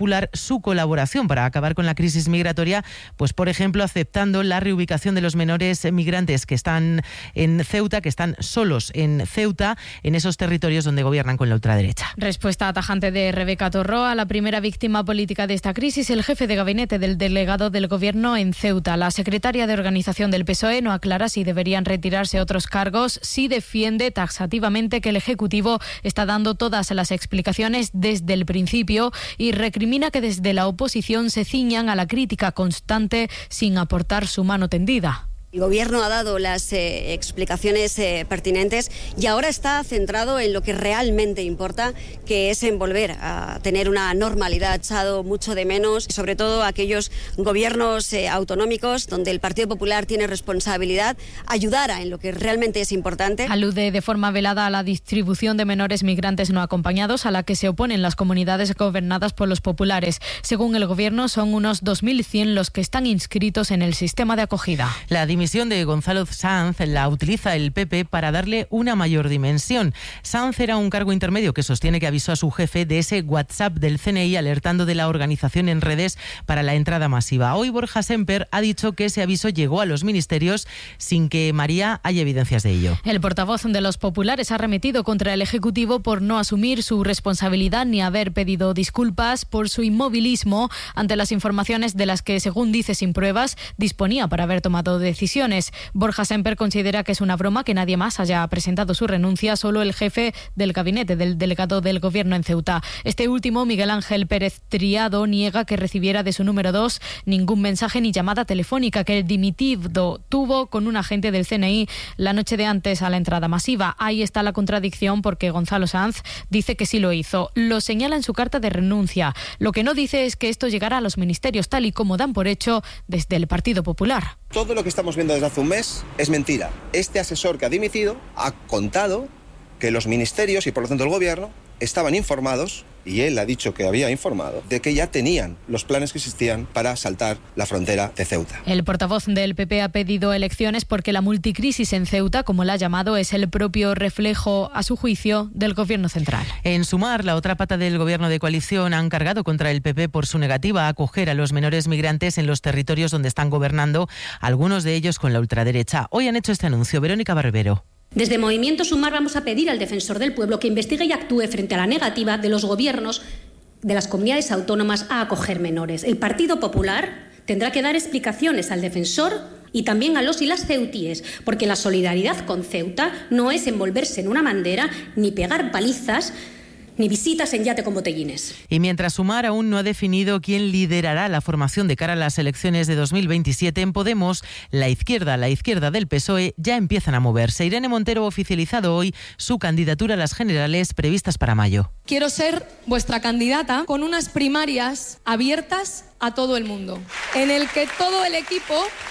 Popular su colaboración para acabar con la crisis migratoria, pues por ejemplo aceptando la reubicación de los menores migrantes que están en Ceuta, que están solos en Ceuta, en esos territorios donde gobiernan con la ultraderecha.
Respuesta tajante de Rebeca Torroa, la primera víctima política de esta crisis, el jefe de gabinete del delegado del gobierno en Ceuta. La secretaria de organización del PSOE no aclara si deberían retirarse otros cargos, sí defiende taxativamente que el Ejecutivo está dando todas las explicaciones desde el principio y recrimina que desde la oposición se ciñan a la crítica constante sin aportar su mano tendida.
El Gobierno ha dado las explicaciones pertinentes y ahora está centrado en lo que realmente importa, que es en volver a tener una normalidad. Ha echado mucho de menos, sobre todo aquellos gobiernos autonómicos donde el Partido Popular tiene responsabilidad, ayudara en lo que realmente es importante.
Alude de forma velada a la distribución de menores migrantes no acompañados a la que se oponen las comunidades gobernadas por los populares. Según el Gobierno, son unos 2.100 los que están inscritos en el sistema de acogida.
La dimisión de Gonzalo Sanz la utiliza el PP para darle una mayor dimensión. Sanz era un cargo intermedio que sostiene que avisó a su jefe de ese WhatsApp del CNI alertando de la organización en redes para la entrada masiva. Hoy Borja Semper ha dicho que ese aviso llegó a los ministerios sin que María haya evidencias de ello.
El portavoz de los populares ha arremetido contra el Ejecutivo por no asumir su responsabilidad ni haber pedido disculpas por su inmovilismo ante las informaciones de las que, según dice sin pruebas, disponía para haber tomado decisiones. Borja Semper considera que es una broma que nadie más haya presentado su renuncia, solo el jefe del gabinete del delegado del gobierno en Ceuta. Este último, Miguel Ángel Pérez Triado, niega que recibiera de su número 2 ningún mensaje ni llamada telefónica que el dimitido tuvo con un agente del CNI la noche de antes a la entrada masiva. Ahí está la contradicción porque Gonzalo Sanz dice que sí lo hizo. Lo señala en su carta de renuncia. Lo que no dice es que esto llegara a los ministerios tal y como dan por hecho desde el Partido Popular.
Todo lo que estamos viendo desde hace un mes es mentira. Este asesor que ha dimitido ha contado que los ministerios y por lo tanto el gobierno estaban informados, y él ha dicho que había informado, de que ya tenían los planes que existían para saltar la frontera de Ceuta.
El portavoz del PP ha pedido elecciones porque la multicrisis en Ceuta, como la ha llamado, es el propio reflejo, a su juicio, del gobierno central.
En Sumar, la otra pata del gobierno de coalición, han cargado contra el PP por su negativa a acoger a los menores migrantes en los territorios donde están gobernando, algunos de ellos con la ultraderecha. Hoy han hecho este anuncio. Verónica Barbero.
Desde Movimiento Sumar vamos a pedir al Defensor del Pueblo que investigue y actúe frente a la negativa de los gobiernos de las comunidades autónomas a acoger menores. El Partido Popular tendrá que dar explicaciones al Defensor y también a los y las ceutíes, porque la solidaridad con Ceuta no es envolverse en una bandera ni pegar palizas ni visitas en yate con botellines.
Y mientras Sumar aún no ha definido quién liderará la formación de cara a las elecciones de 2027, en Podemos, la izquierda del PSOE ya empiezan a moverse. Irene Montero ha oficializado hoy su candidatura a las generales previstas para mayo.
Quiero ser vuestra candidata con unas primarias abiertas a todo el mundo, en el que todo el equipo,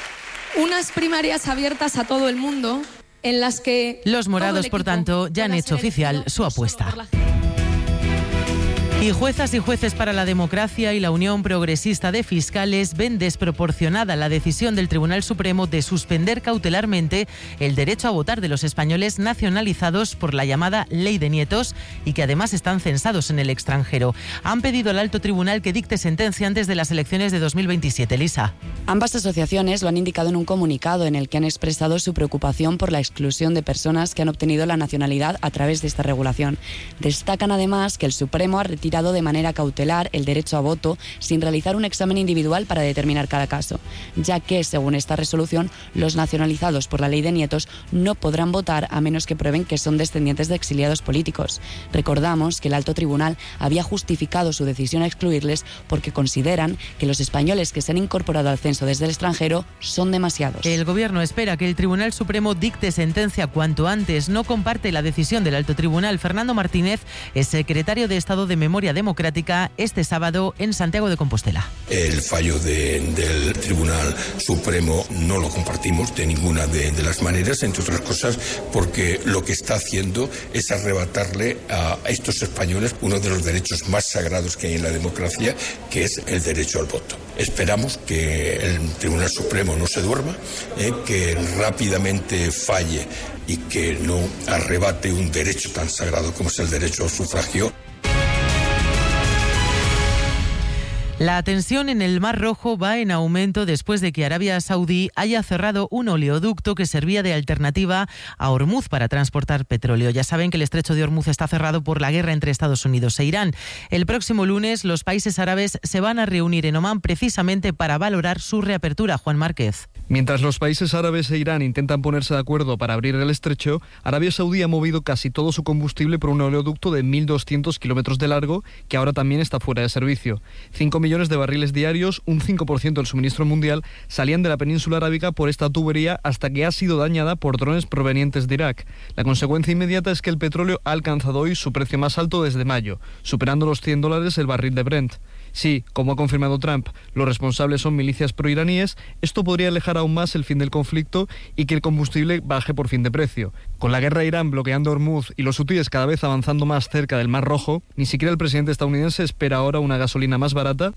unas primarias abiertas a todo el mundo, en las que
los morados, por tanto, ya han hecho oficial su apuesta. Y juezas y jueces para la democracia y la Unión Progresista de Fiscales ven desproporcionada la decisión del Tribunal Supremo de suspender cautelarmente el derecho a votar de los españoles nacionalizados por la llamada Ley de Nietos y que además están censados en el extranjero. Han pedido al alto tribunal que dicte sentencia antes de las elecciones de 2027. Lisa.
Ambas asociaciones lo han indicado en un comunicado en el que han expresado su preocupación por la exclusión de personas que han obtenido la nacionalidad a través de esta regulación. Destacan además que el Supremo ha retirado de manera cautelar el derecho a voto sin realizar un examen individual para determinar cada caso, ya que, según esta resolución, los nacionalizados por la Ley de Nietos no podrán votar a menos que prueben que son descendientes de exiliados políticos. Recordamos que el alto tribunal había justificado su decisión a excluirles porque consideran que los españoles que se han incorporado al censo desde el extranjero son demasiados.
El Gobierno espera que el Tribunal Supremo dicte sentencia cuanto antes. No comparte la decisión del alto tribunal. Fernando Martínez es secretario de Estado de Memoria Democrática este sábado en Santiago de Compostela.
El fallo del Tribunal Supremo no lo compartimos de ninguna de las maneras, entre otras cosas porque lo que está haciendo es arrebatarle a estos españoles uno de los derechos más sagrados que hay en la democracia, que es el derecho al voto. Esperamos que el Tribunal Supremo no se duerma, que rápidamente falle y que no arrebate un derecho tan sagrado como es el derecho al sufragio.
La tensión en el Mar Rojo va en aumento después de que Arabia Saudí haya cerrado un oleoducto que servía de alternativa a Hormuz para transportar petróleo. Ya saben que el estrecho de Hormuz está cerrado por la guerra entre Estados Unidos e Irán. El próximo lunes los países árabes se van a reunir en Omán precisamente para valorar su reapertura. Juan Márquez.
Mientras los países árabes e Irán intentan ponerse de acuerdo para abrir el estrecho, Arabia Saudí ha movido casi todo su combustible por un oleoducto de 1.200 kilómetros de largo que ahora también está fuera de servicio. 5 millones de barriles diarios, un 5% del suministro mundial, salían de la península arábiga por esta tubería hasta que ha sido dañada por drones provenientes de Irak. La consecuencia inmediata es que el petróleo ha alcanzado hoy su precio más alto desde mayo, superando los $100 el barril de Brent. Sí, como ha confirmado Trump, los responsables son milicias proiraníes. Esto podría alejar aún más el fin del conflicto y que el combustible baje por fin de precio. Con la guerra de Irán bloqueando Hormuz y los hutíes cada vez avanzando más cerca del Mar Rojo, ni siquiera el presidente estadounidense espera ahora una gasolina más barata.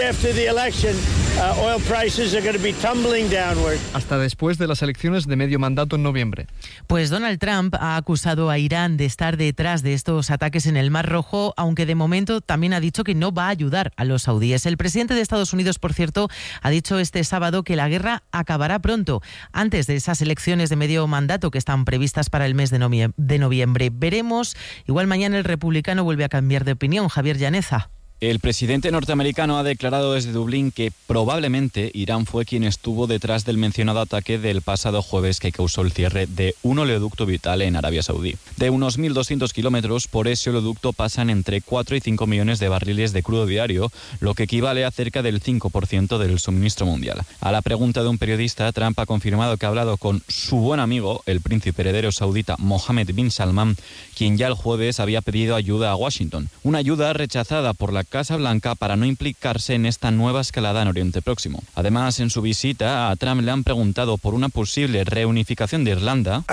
Hasta después de las elecciones de medio mandato en noviembre.
Pues Donald Trump ha acusado a Irán de estar detrás de estos ataques en el Mar Rojo, aunque de momento también ha dicho que no va a ayudar a los saudíes. El presidente de Estados Unidos, por cierto, ha dicho este sábado que la guerra acabará pronto, antes de esas elecciones de medio mandato que están previstas para el mes de noviembre. Veremos, igual mañana el republicano vuelve a cambiar de opinión. Javier Llaneza.
El presidente norteamericano ha declarado desde Dublín que probablemente Irán fue quien estuvo detrás del mencionado ataque del pasado jueves que causó el cierre de un oleoducto vital en Arabia Saudí. De unos 1.200 kilómetros, por ese oleoducto pasan entre 4 y 5 millones de barriles de crudo diario, lo que equivale a cerca del 5% del suministro mundial. A la pregunta de un periodista, Trump ha confirmado que ha hablado con su buen amigo, el príncipe heredero saudita Mohammed bin Salman, quien ya el jueves había pedido ayuda a Washington. Una ayuda rechazada por la Casa Blanca para no implicarse en esta nueva escalada en Oriente Próximo. Además, en su visita a Trump le han preguntado por una posible reunificación de Irlanda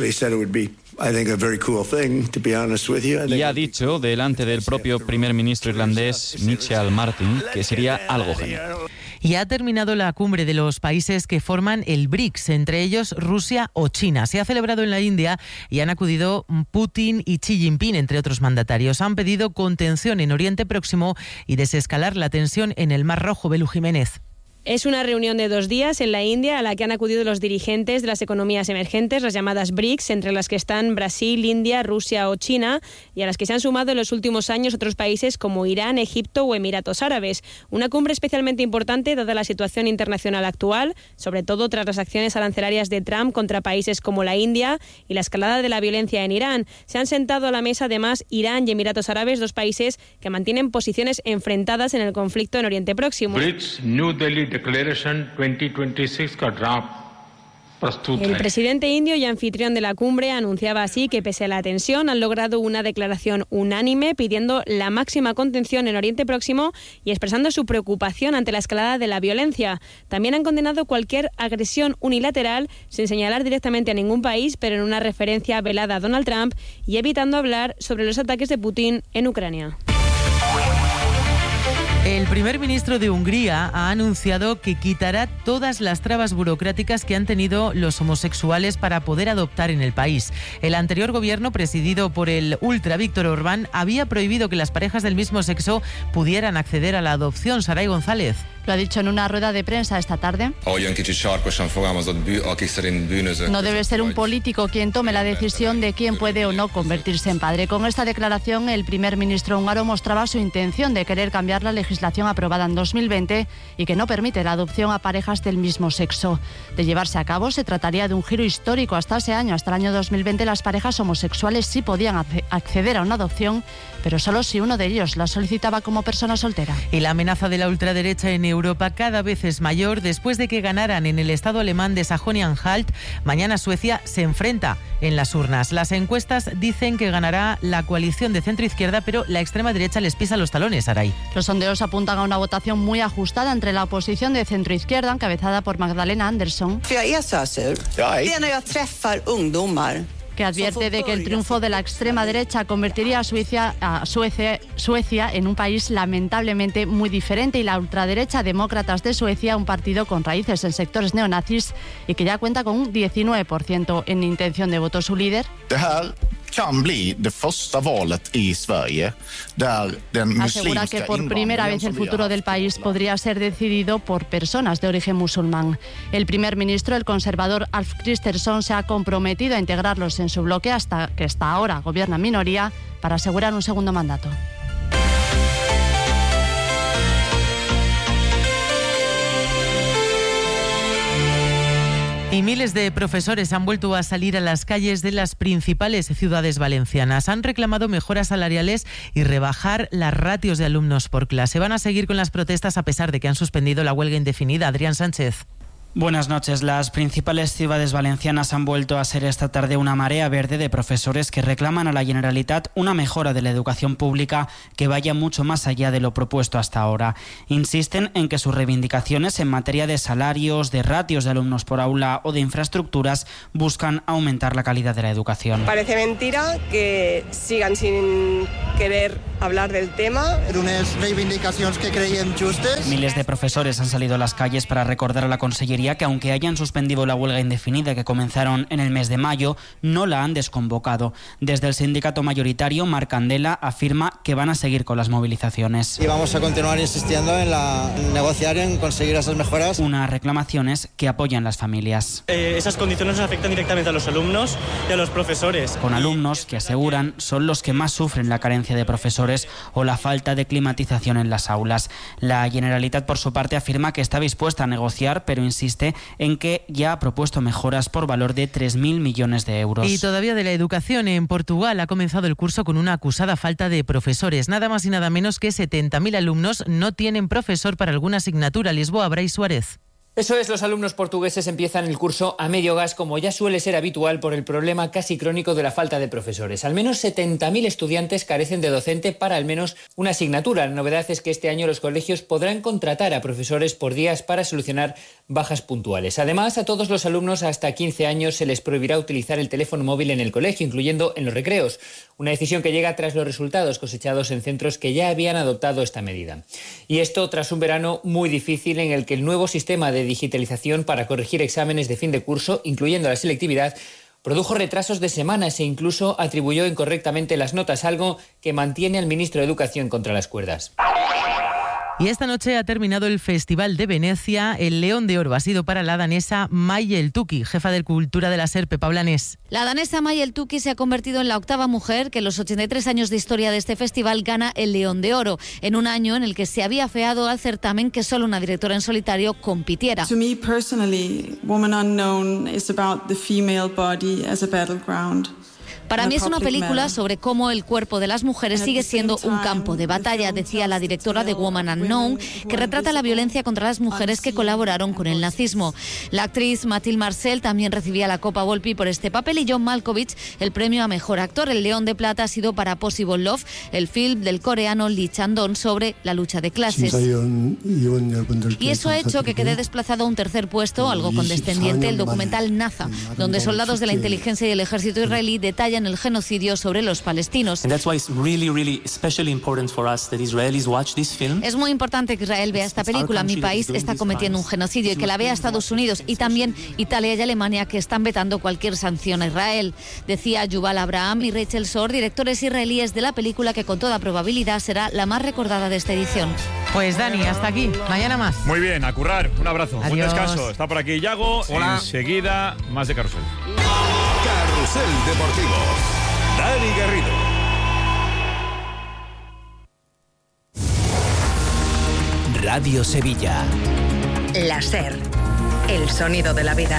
y ha dicho delante del propio primer ministro irlandés Michel Martin que sería algo genial.
Y ha terminado la cumbre de los países que forman el BRICS, entre ellos Rusia o China. Se ha celebrado en la India y han acudido Putin y Xi Jinping, entre otros mandatarios. Han pedido contención en Oriente Próximo y desescalar la tensión en el Mar Rojo. Belú Jiménez.
Es una reunión de 2 días en la India a la que han acudido los dirigentes de las economías emergentes, las llamadas BRICS, entre las que están Brasil, India, Rusia o China, y a las que se han sumado en los últimos años otros países como Irán, Egipto o Emiratos Árabes. Una cumbre especialmente importante dada la situación internacional actual, sobre todo tras las acciones arancelarias de Trump contra países como la India y la escalada de la violencia en Irán. Se han sentado a la mesa además Irán y Emiratos Árabes, 2 países que mantienen posiciones enfrentadas en el conflicto en Oriente Próximo. El presidente indio y anfitrión de la cumbre anunciaba así que pese a la tensión han logrado una declaración unánime pidiendo la máxima contención en Oriente Próximo y expresando su preocupación ante la escalada de la violencia. También han condenado cualquier agresión unilateral sin señalar directamente a ningún país, pero en una referencia velada a Donald Trump y evitando hablar sobre los ataques de Putin en Ucrania.
El primer ministro de Hungría ha anunciado que quitará todas las trabas burocráticas que han tenido los homosexuales para poder adoptar en el país. El anterior gobierno, presidido por el ultra Víctor Orbán, había prohibido que las parejas del mismo sexo pudieran acceder a la adopción. Saray González.
Lo ha dicho en una rueda de prensa esta tarde. No debe ser un político quien tome la decisión de quién puede o no convertirse en padre. Con esta declaración, el primer ministro húngaro mostraba su intención de querer cambiar la legislación aprobada en 2020 y que no permite la adopción a parejas del mismo sexo. De llevarse a cabo, se trataría de un giro histórico. Hasta ese año, hasta el año 2020, las parejas homosexuales sí podían acceder a una adopción, pero solo si uno de ellos la solicitaba como persona soltera.
Y la amenaza de la ultraderecha en Europa cada vez es mayor después de que ganaran en el estado alemán de Sajonia-Anhalt. Mañana Suecia se enfrenta en las urnas. Las encuestas dicen que ganará la coalición de centro-izquierda, pero la extrema derecha les pisa los talones, Aray.
Los sondeos apuntan a una votación muy ajustada entre la oposición de centro-izquierda, encabezada por Magdalena Andersson, que advierte de que el triunfo de la extrema derecha convertiría a Suecia en un país lamentablemente muy diferente, y la ultraderecha Demócratas de Suecia, un partido con raíces en sectores neonazis y que ya cuenta con un 19% en intención de voto. Su líder
kan bli det första valet i Sverige där den muslimska
asegura que por primera vez el futuro del país podría ser decidido por personas de origen musulmán. El primer ministro, el conservador Ulf Kristersson, se ha comprometido a integrarlos en su bloque hasta que hasta ahora gobierna en minoría para asegurar un segundo mandato.
Y miles de profesores han vuelto a salir a las calles de las principales ciudades valencianas. Han reclamado mejoras salariales y rebajar las ratios de alumnos por clase. Van a seguir con las protestas a pesar de que han suspendido la huelga indefinida. Adrián Sánchez.
Buenas noches. Las principales ciudades valencianas han vuelto a ser esta tarde una marea verde de profesores que reclaman a la Generalitat una mejora de la educación pública que vaya mucho más allá de lo propuesto hasta ahora. Insisten en que sus reivindicaciones en materia de salarios, de ratios de alumnos por aula o de infraestructuras buscan aumentar la calidad de la educación.
Parece mentira que sigan sin querer hablar del tema.
Unas reivindicacions que creiem justes.
Miles de profesores han salido a las calles para recordar a la Consellería que aunque hayan suspendido la huelga indefinida que comenzaron en el mes de mayo, no la han desconvocado. Desde el sindicato mayoritario, Marc Candela afirma que van a seguir con las movilizaciones.
Y vamos a continuar insistiendo en negociar, en conseguir esas mejoras.
Unas reclamaciones que apoyan las familias.
Esas condiciones nos afectan directamente a los alumnos y a los profesores.
Con alumnos que aseguran son los que más sufren la carencia de profesores o la falta de climatización en las aulas. La Generalitat, por su parte, afirma que está dispuesta a negociar, pero insiste en que ya ha propuesto mejoras por valor de 3.000 millones de euros.
Y todavía de la educación, en Portugal ha comenzado el curso con una acusada falta de profesores. Nada más y nada menos que 70.000 alumnos no tienen profesor para alguna asignatura. Lisboa, Brais Suárez.
Eso es, los alumnos portugueses empiezan el curso a medio gas, como ya suele ser habitual por el problema casi crónico de la falta de profesores. Al menos 70.000 estudiantes carecen de docente para al menos una asignatura. La novedad es que este año los colegios podrán contratar a profesores por días para solucionar bajas puntuales. Además, a todos los alumnos hasta 15 años se les prohibirá utilizar el teléfono móvil en el colegio, incluyendo en los recreos. Una decisión que llega tras los resultados cosechados en centros que ya habían adoptado esta medida. Y esto tras un verano muy difícil en el que el nuevo sistema de digitalización para corregir exámenes de fin de curso, incluyendo la selectividad, produjo retrasos de semanas e incluso atribuyó incorrectamente las notas, algo que mantiene al ministro de Educación contra las cuerdas.
Y esta noche ha terminado el Festival de Venecia. El León de Oro ha sido para la danesa Maja Eltuki, jefa de Cultura de la SER, Pepa Blanes.
La danesa Maja Eltuki se ha convertido en la octava mujer que en los 83 años de historia de este festival gana el León de Oro, en un año en el que se había afeado al certamen que solo una directora en solitario compitiera.
To me personally, Woman Unknown is about the female body as a battleground.
Para mí es una película sobre cómo el cuerpo de las mujeres sigue siendo un campo de batalla, decía la directora de Woman Unknown, que retrata la violencia contra las mujeres que colaboraron con el nazismo. La actriz Mathilde Marcel también recibía la Copa Volpi por este papel y John Malkovich el premio a Mejor Actor. El León de Plata ha sido para Possible Love, el film del coreano Lee Chang-dong sobre la lucha de clases. Y eso ha hecho que quede desplazado a un tercer puesto, algo condescendiente, el documental Naza, donde soldados de la inteligencia y el ejército israelí detallan el genocidio sobre los palestinos. Es muy importante que Israel vea esta película. Mi país está cometiendo un genocidio y que la vea Estados Unidos y también Italia y Alemania, que están vetando cualquier sanción a Israel. Decía Yuval Abraham y Rachel Sor, directores israelíes de la película, que con toda probabilidad será la más recordada de esta edición.
Pues Dani, hasta aquí. Mañana más.
Muy bien, a currar. Un abrazo.
Adiós.
Buen descanso. Está por aquí Yago.
Hola.
Enseguida, más de Carrusel.
Carrusel Deportivo. Dani Garrido.
Radio Sevilla.
La SER. El sonido de la vida.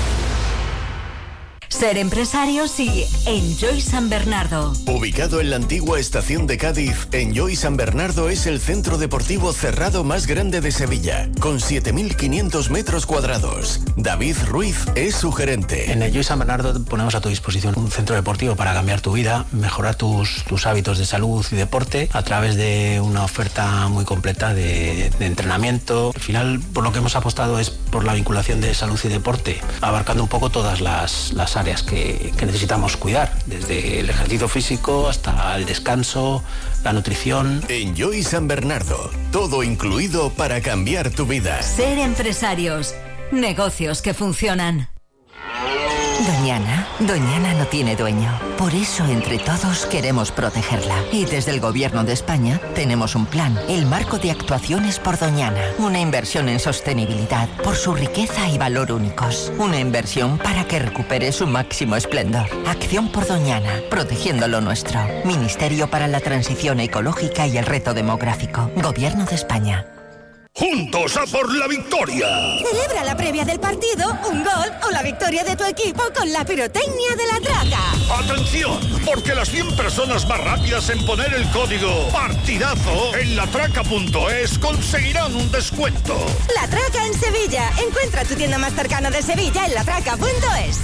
Ser empresarios y Enjoy San Bernardo.
Ubicado en la antigua estación de Cádiz, Enjoy San Bernardo es el centro deportivo cerrado más grande de Sevilla, con 7.500 metros cuadrados. David Ruiz es su gerente.
En Enjoy San Bernardo ponemos a tu disposición un centro deportivo para cambiar tu vida, mejorar tus hábitos de salud y deporte a través de una oferta muy completa de entrenamiento. Al final, por lo que hemos apostado es por la vinculación de salud y deporte, abarcando un poco todas las áreas que necesitamos cuidar, desde el ejercicio físico hasta el descanso, la nutrición.
Enjoy San Bernardo, todo incluido para cambiar tu vida.
Ser empresarios, negocios que funcionan.
Doñana no tiene dueño. Por eso, entre todos, queremos protegerla. Y desde el Gobierno de España tenemos un plan, el Marco de Actuaciones por Doñana. Una inversión en sostenibilidad, por su riqueza y valor únicos. Una inversión para que recupere su máximo esplendor. Acción por Doñana, protegiendo lo nuestro. Ministerio para la Transición Ecológica y el Reto Demográfico. Gobierno de España.
¡Juntos a por la victoria!
Celebra la previa del partido, un gol o la victoria de tu equipo con la pirotecnia de La Traca.
¡Atención! Porque las 100 personas más rápidas en poner el código PARTIDAZO en latraca.es conseguirán un descuento.
La Traca en Sevilla. Encuentra tu tienda más cercana de Sevilla en latraca.es.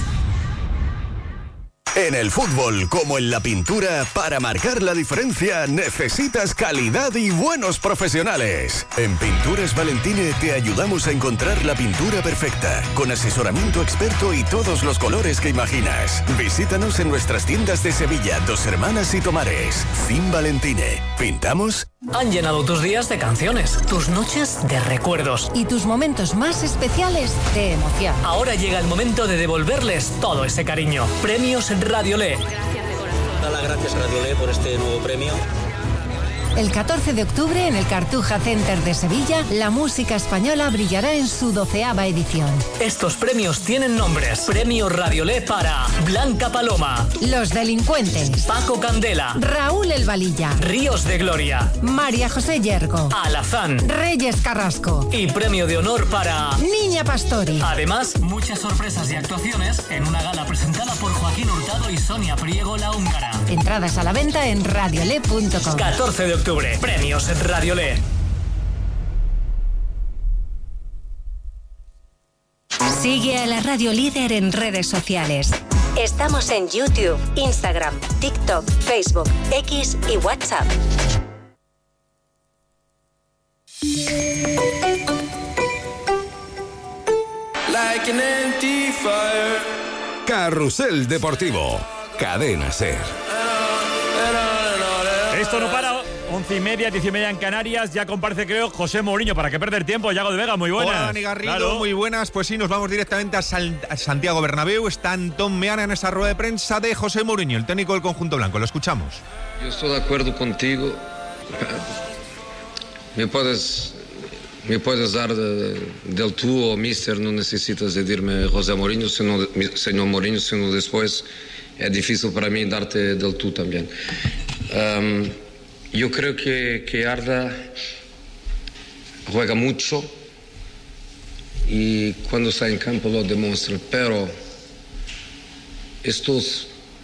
En el fútbol, como en la pintura, para marcar la diferencia necesitas calidad y buenos profesionales. En Pinturas Valentine te ayudamos a encontrar la pintura perfecta, con asesoramiento experto y todos los colores que imaginas. Visítanos en nuestras tiendas de Sevilla, Dos Hermanas y Tomares. Cin Valentine. ¿Pintamos?
Han llenado tus días de canciones, tus noches de recuerdos
y tus momentos más especiales de emoción.
Ahora llega el momento de devolverles todo ese cariño. Premios Radiolé.
Dar las gracias a Radiolé por este nuevo premio.
El 14 de octubre, en el Cartuja Center de Sevilla, la música española brillará en su 12ª edición.
Estos premios tienen nombres. Premio Radiolé para Blanca Paloma,
Los Delincuentes,
Paco Candela,
Raúl El Valilla,
Ríos de Gloria,
María José Yergo,
Alazán,
Reyes Carrasco
y premio de honor para
Niña Pastori.
Además, muchas sorpresas y actuaciones en una gala presentada por Joaquín Hurtado y Sonia Priego la húngara.
Entradas a la venta en radiolé.com.
14 de octubre, premios Radiolé.
Sigue a la Radio Líder en redes sociales. Estamos en YouTube, Instagram, TikTok, Facebook, X y WhatsApp.
Like an empty fire. Carrusel Deportivo. Cadena SER.
Esto no para. 11:30, 10:30 en Canarias. Ya comparece, creo, José Mourinho. ¿Para qué perder tiempo? Yago de Vega, muy buenas.
Hola, Dani Garrido,
claro.
Muy buenas. Pues sí, nos vamos directamente a Santiago Bernabéu. Está Antón Meana en esa rueda de prensa de José Mourinho, el técnico del conjunto blanco. Lo escuchamos.
Yo estoy de acuerdo contigo. Me puedes dar del tú o mister, no necesitas decirme José Mourinho, señor Mourinho, sino después es difícil para mí darte del tú también. Yo creo que Arda juega mucho y cuando está en campo lo demuestra, pero estos,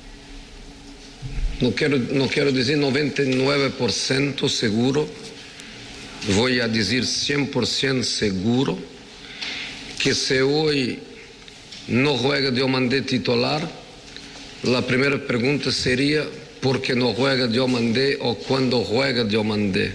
no quiero decir 99% seguro, voy a decir 100% seguro que si hoy no juega Diomandé titular, la primera pregunta sería ¿por qué no juega Diomandé o cuándo juega Diomandé?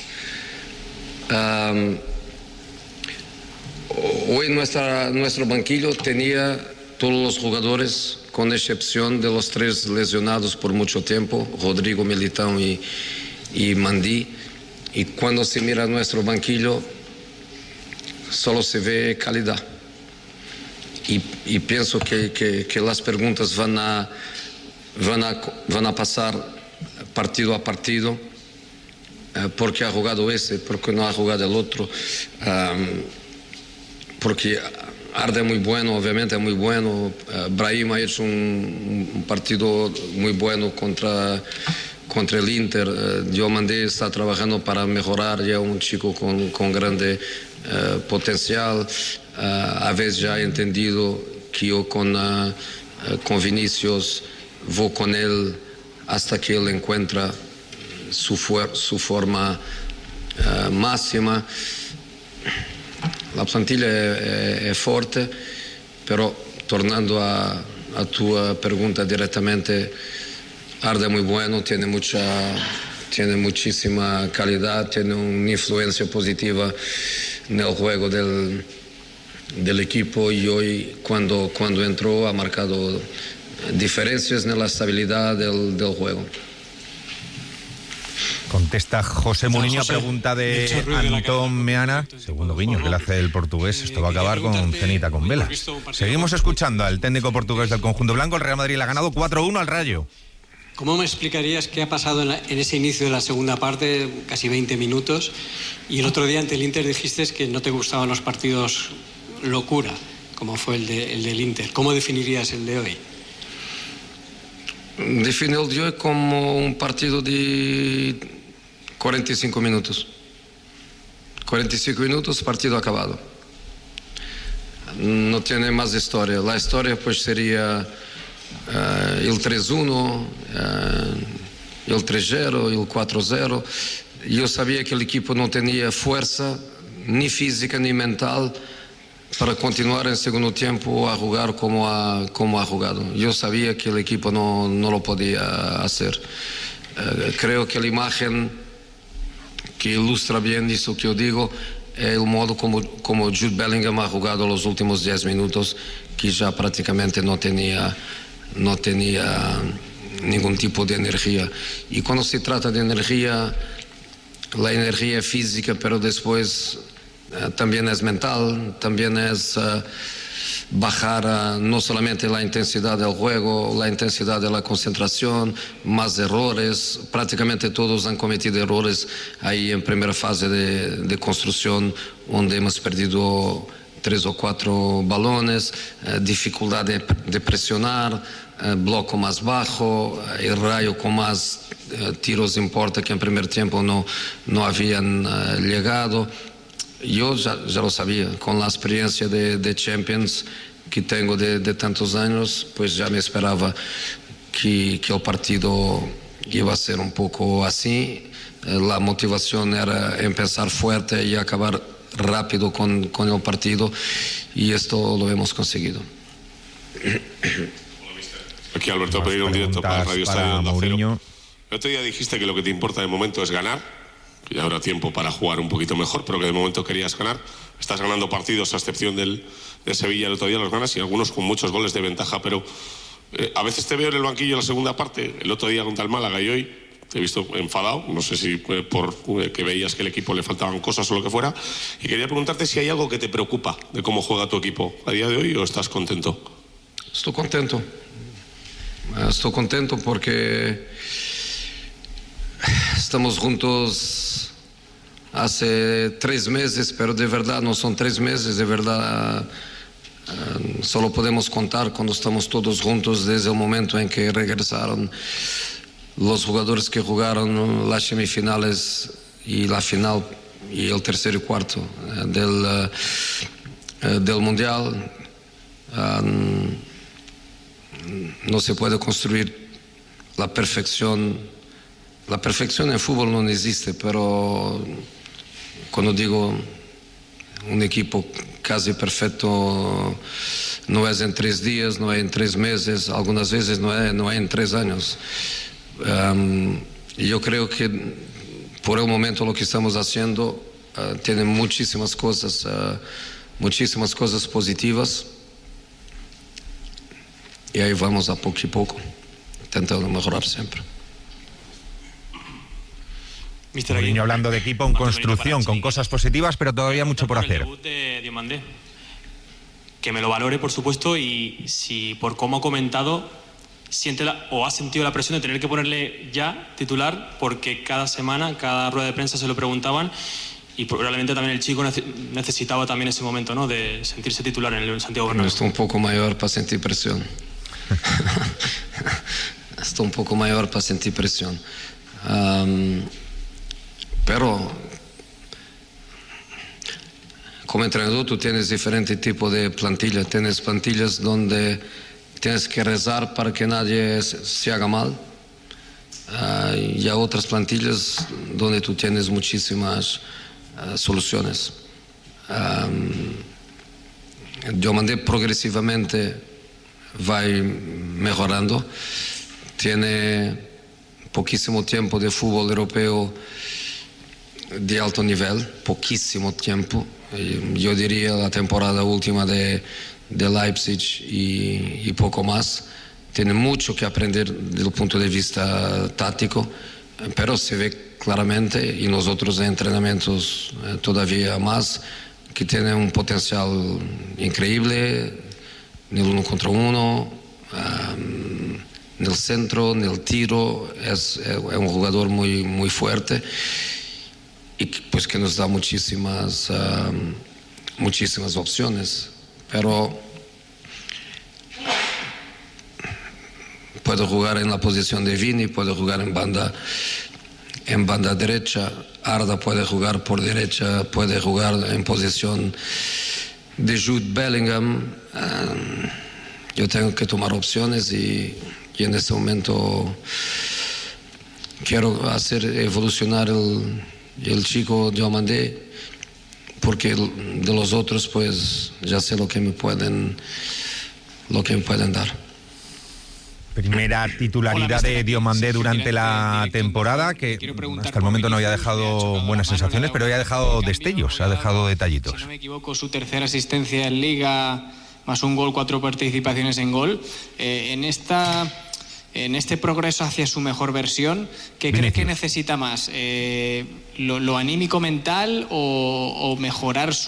Hoy nuestro banquillo tenía todos los jugadores, con excepción de los 3 lesionados por mucho tiempo, Rodrigo, Militão y Mandí. Y cuando se mira nuestro banquillo, solo se ve calidad. Y pienso que las preguntas van a pasar partido a partido. ¿Por qué ha jugado ese? ¿Por qué no ha jugado el otro? Porque Arda es muy bueno, obviamente es muy bueno. Brahim ha hecho un partido muy bueno contra el Inter. Diomandé está trabajando para mejorar, ya un chico con grande potencial. A veces ya he entendido que yo con Vinicius voy con él hasta que él encuentra su forma máxima. La plantilla es fuerte, pero tornando a tu pregunta directamente, Arda es muy bueno, tiene muchísima calidad, tiene una influencia positiva en el juego del equipo y hoy cuando entró ha marcado diferencias en la estabilidad del juego.
Contesta José Mourinho a pregunta de Antón Meana. Segundo guiño que le hace el portugués. Esto va a acabar con cenita con velas. Seguimos escuchando al técnico portugués del conjunto blanco. El Real Madrid le ha ganado 4-1 al Rayo.
¿Cómo me explicarías qué ha pasado en ese inicio de la segunda parte, casi 20 minutos? Y el otro día ante el Inter dijiste que no te gustaban los partidos locura, como fue el del Inter. ¿Cómo definirías el de hoy?
Defino el de hoy como un partido de 45 minutos. 45 minutos, partido acabado. No tiene más historia. La historia pues sería el 3-1, el 3-0, el 4-0. Yo sabía que el equipo no tenía fuerza, ni física ni mental, para continuar en segundo tiempo a jugar como ha jugado. Yo sabía que el equipo no lo podía hacer. Creo que la imagen que ilustra bien eso que yo digo es el modo como Jude Bellingham ha jugado los últimos 10 minutos, que ya prácticamente no tenía ningún tipo de energía. Y cuando se trata de energía, la energía física, pero después también es mental, también es bajar no solamente la intensidad del juego, la intensidad de la concentración, más errores. Prácticamente todos han cometido errores ahí en primera fase de construcción, donde hemos perdido 3 o 4 balones, dificultad de presionar, bloco más bajo, el Rayo con más tiros en puerta que en primer tiempo no habían llegado. Yo ya lo sabía, con la experiencia de Champions que tengo de tantos años, pues ya me esperaba que el partido iba a ser un poco así. La motivación era empezar fuerte y acabar rápido con el partido, y esto lo hemos conseguido.
Aquí Alberto Pereira, un directo para Radio Estadio Onda Cero. El otro día dijiste que lo que te importa de momento es ganar, que ya habrá tiempo para jugar un poquito mejor, pero que de momento querías ganar. Estás ganando partidos, a excepción de Sevilla, el otro día los ganas, y algunos con muchos goles de ventaja, pero a veces te veo en el banquillo en la segunda parte, el otro día contra el Málaga y hoy te he visto enfadado, no sé si por que veías que el equipo le faltaban cosas o lo que fuera, y quería preguntarte si hay algo que te preocupa de cómo juega tu equipo a día de hoy, o estás contento.
Estoy contento porque estamos juntos hace 3 meses, pero de verdad no son 3 meses, de verdad solo podemos contar cuando estamos todos juntos desde el momento en que regresaron los jugadores que jugaron las semifinales y la final y el tercer y cuarto del Mundial. No se puede construir la perfección. La perfección en fútbol no existe, pero cuando digo un equipo casi perfecto, no es en 3 días, no es en 3 meses, algunas veces no es en 3 años. Yo creo que por el momento lo que estamos haciendo tiene muchísimas cosas positivas, y ahí vamos a poco y poco, intentando mejorar siempre.
Mourinho hablando de equipo en construcción, con cosas positivas, pero todavía mucho por hacer.
El debut de Diomandé, que me lo valore, por supuesto, y si por cómo ha comentado siente o ha sentido la presión de tener que ponerle ya titular, porque cada semana, cada rueda de prensa se lo preguntaban, y probablemente también el chico necesitaba también ese momento, ¿no?, de sentirse titular en el Santiago Bernabéu.
Estoy un poco mayor para sentir presión. Estoy un poco mayor para sentir presión. Pero como entrenador tú tienes diferente tipo de plantilla. Tienes plantillas donde tienes que rezar para que nadie se haga mal. Y hay otras plantillas donde tú tienes muchísimas soluciones. Diomandé progresivamente va mejorando. Tiene poquísimo tiempo de fútbol europeo de alto nivel, poquísimo tiempo. Yo diría la temporada última de Leipzig y poco más. Tiene mucho que aprender desde el punto de vista táctico, pero se ve claramente, y nosotros en entrenamientos todavía más, que tiene un potencial increíble en el 1 contra 1, en el centro, en el tiro. Es un jugador muy fuerte y pues que nos da muchísimas opciones, pero puede jugar en la posición de Vini, puede jugar en banda derecha, Arda puede jugar por derecha, puede jugar en posición de Jude Bellingham. Yo tengo que tomar opciones y en este momento quiero hacer evolucionar el chico Diomandé, porque de los otros pues ya sé lo que me pueden dar.
Primera titularidad de Diomandé durante la temporada, que hasta el momento no había dejado buenas sensaciones, pero había dejado destellos, ha dejado detallitos.
Si no me equivoco, su tercera asistencia en Liga, más un gol, 4 participaciones en gol. En este progreso hacia su mejor versión, ¿qué cree que necesita más? ¿Lo anímico mental o mejorar su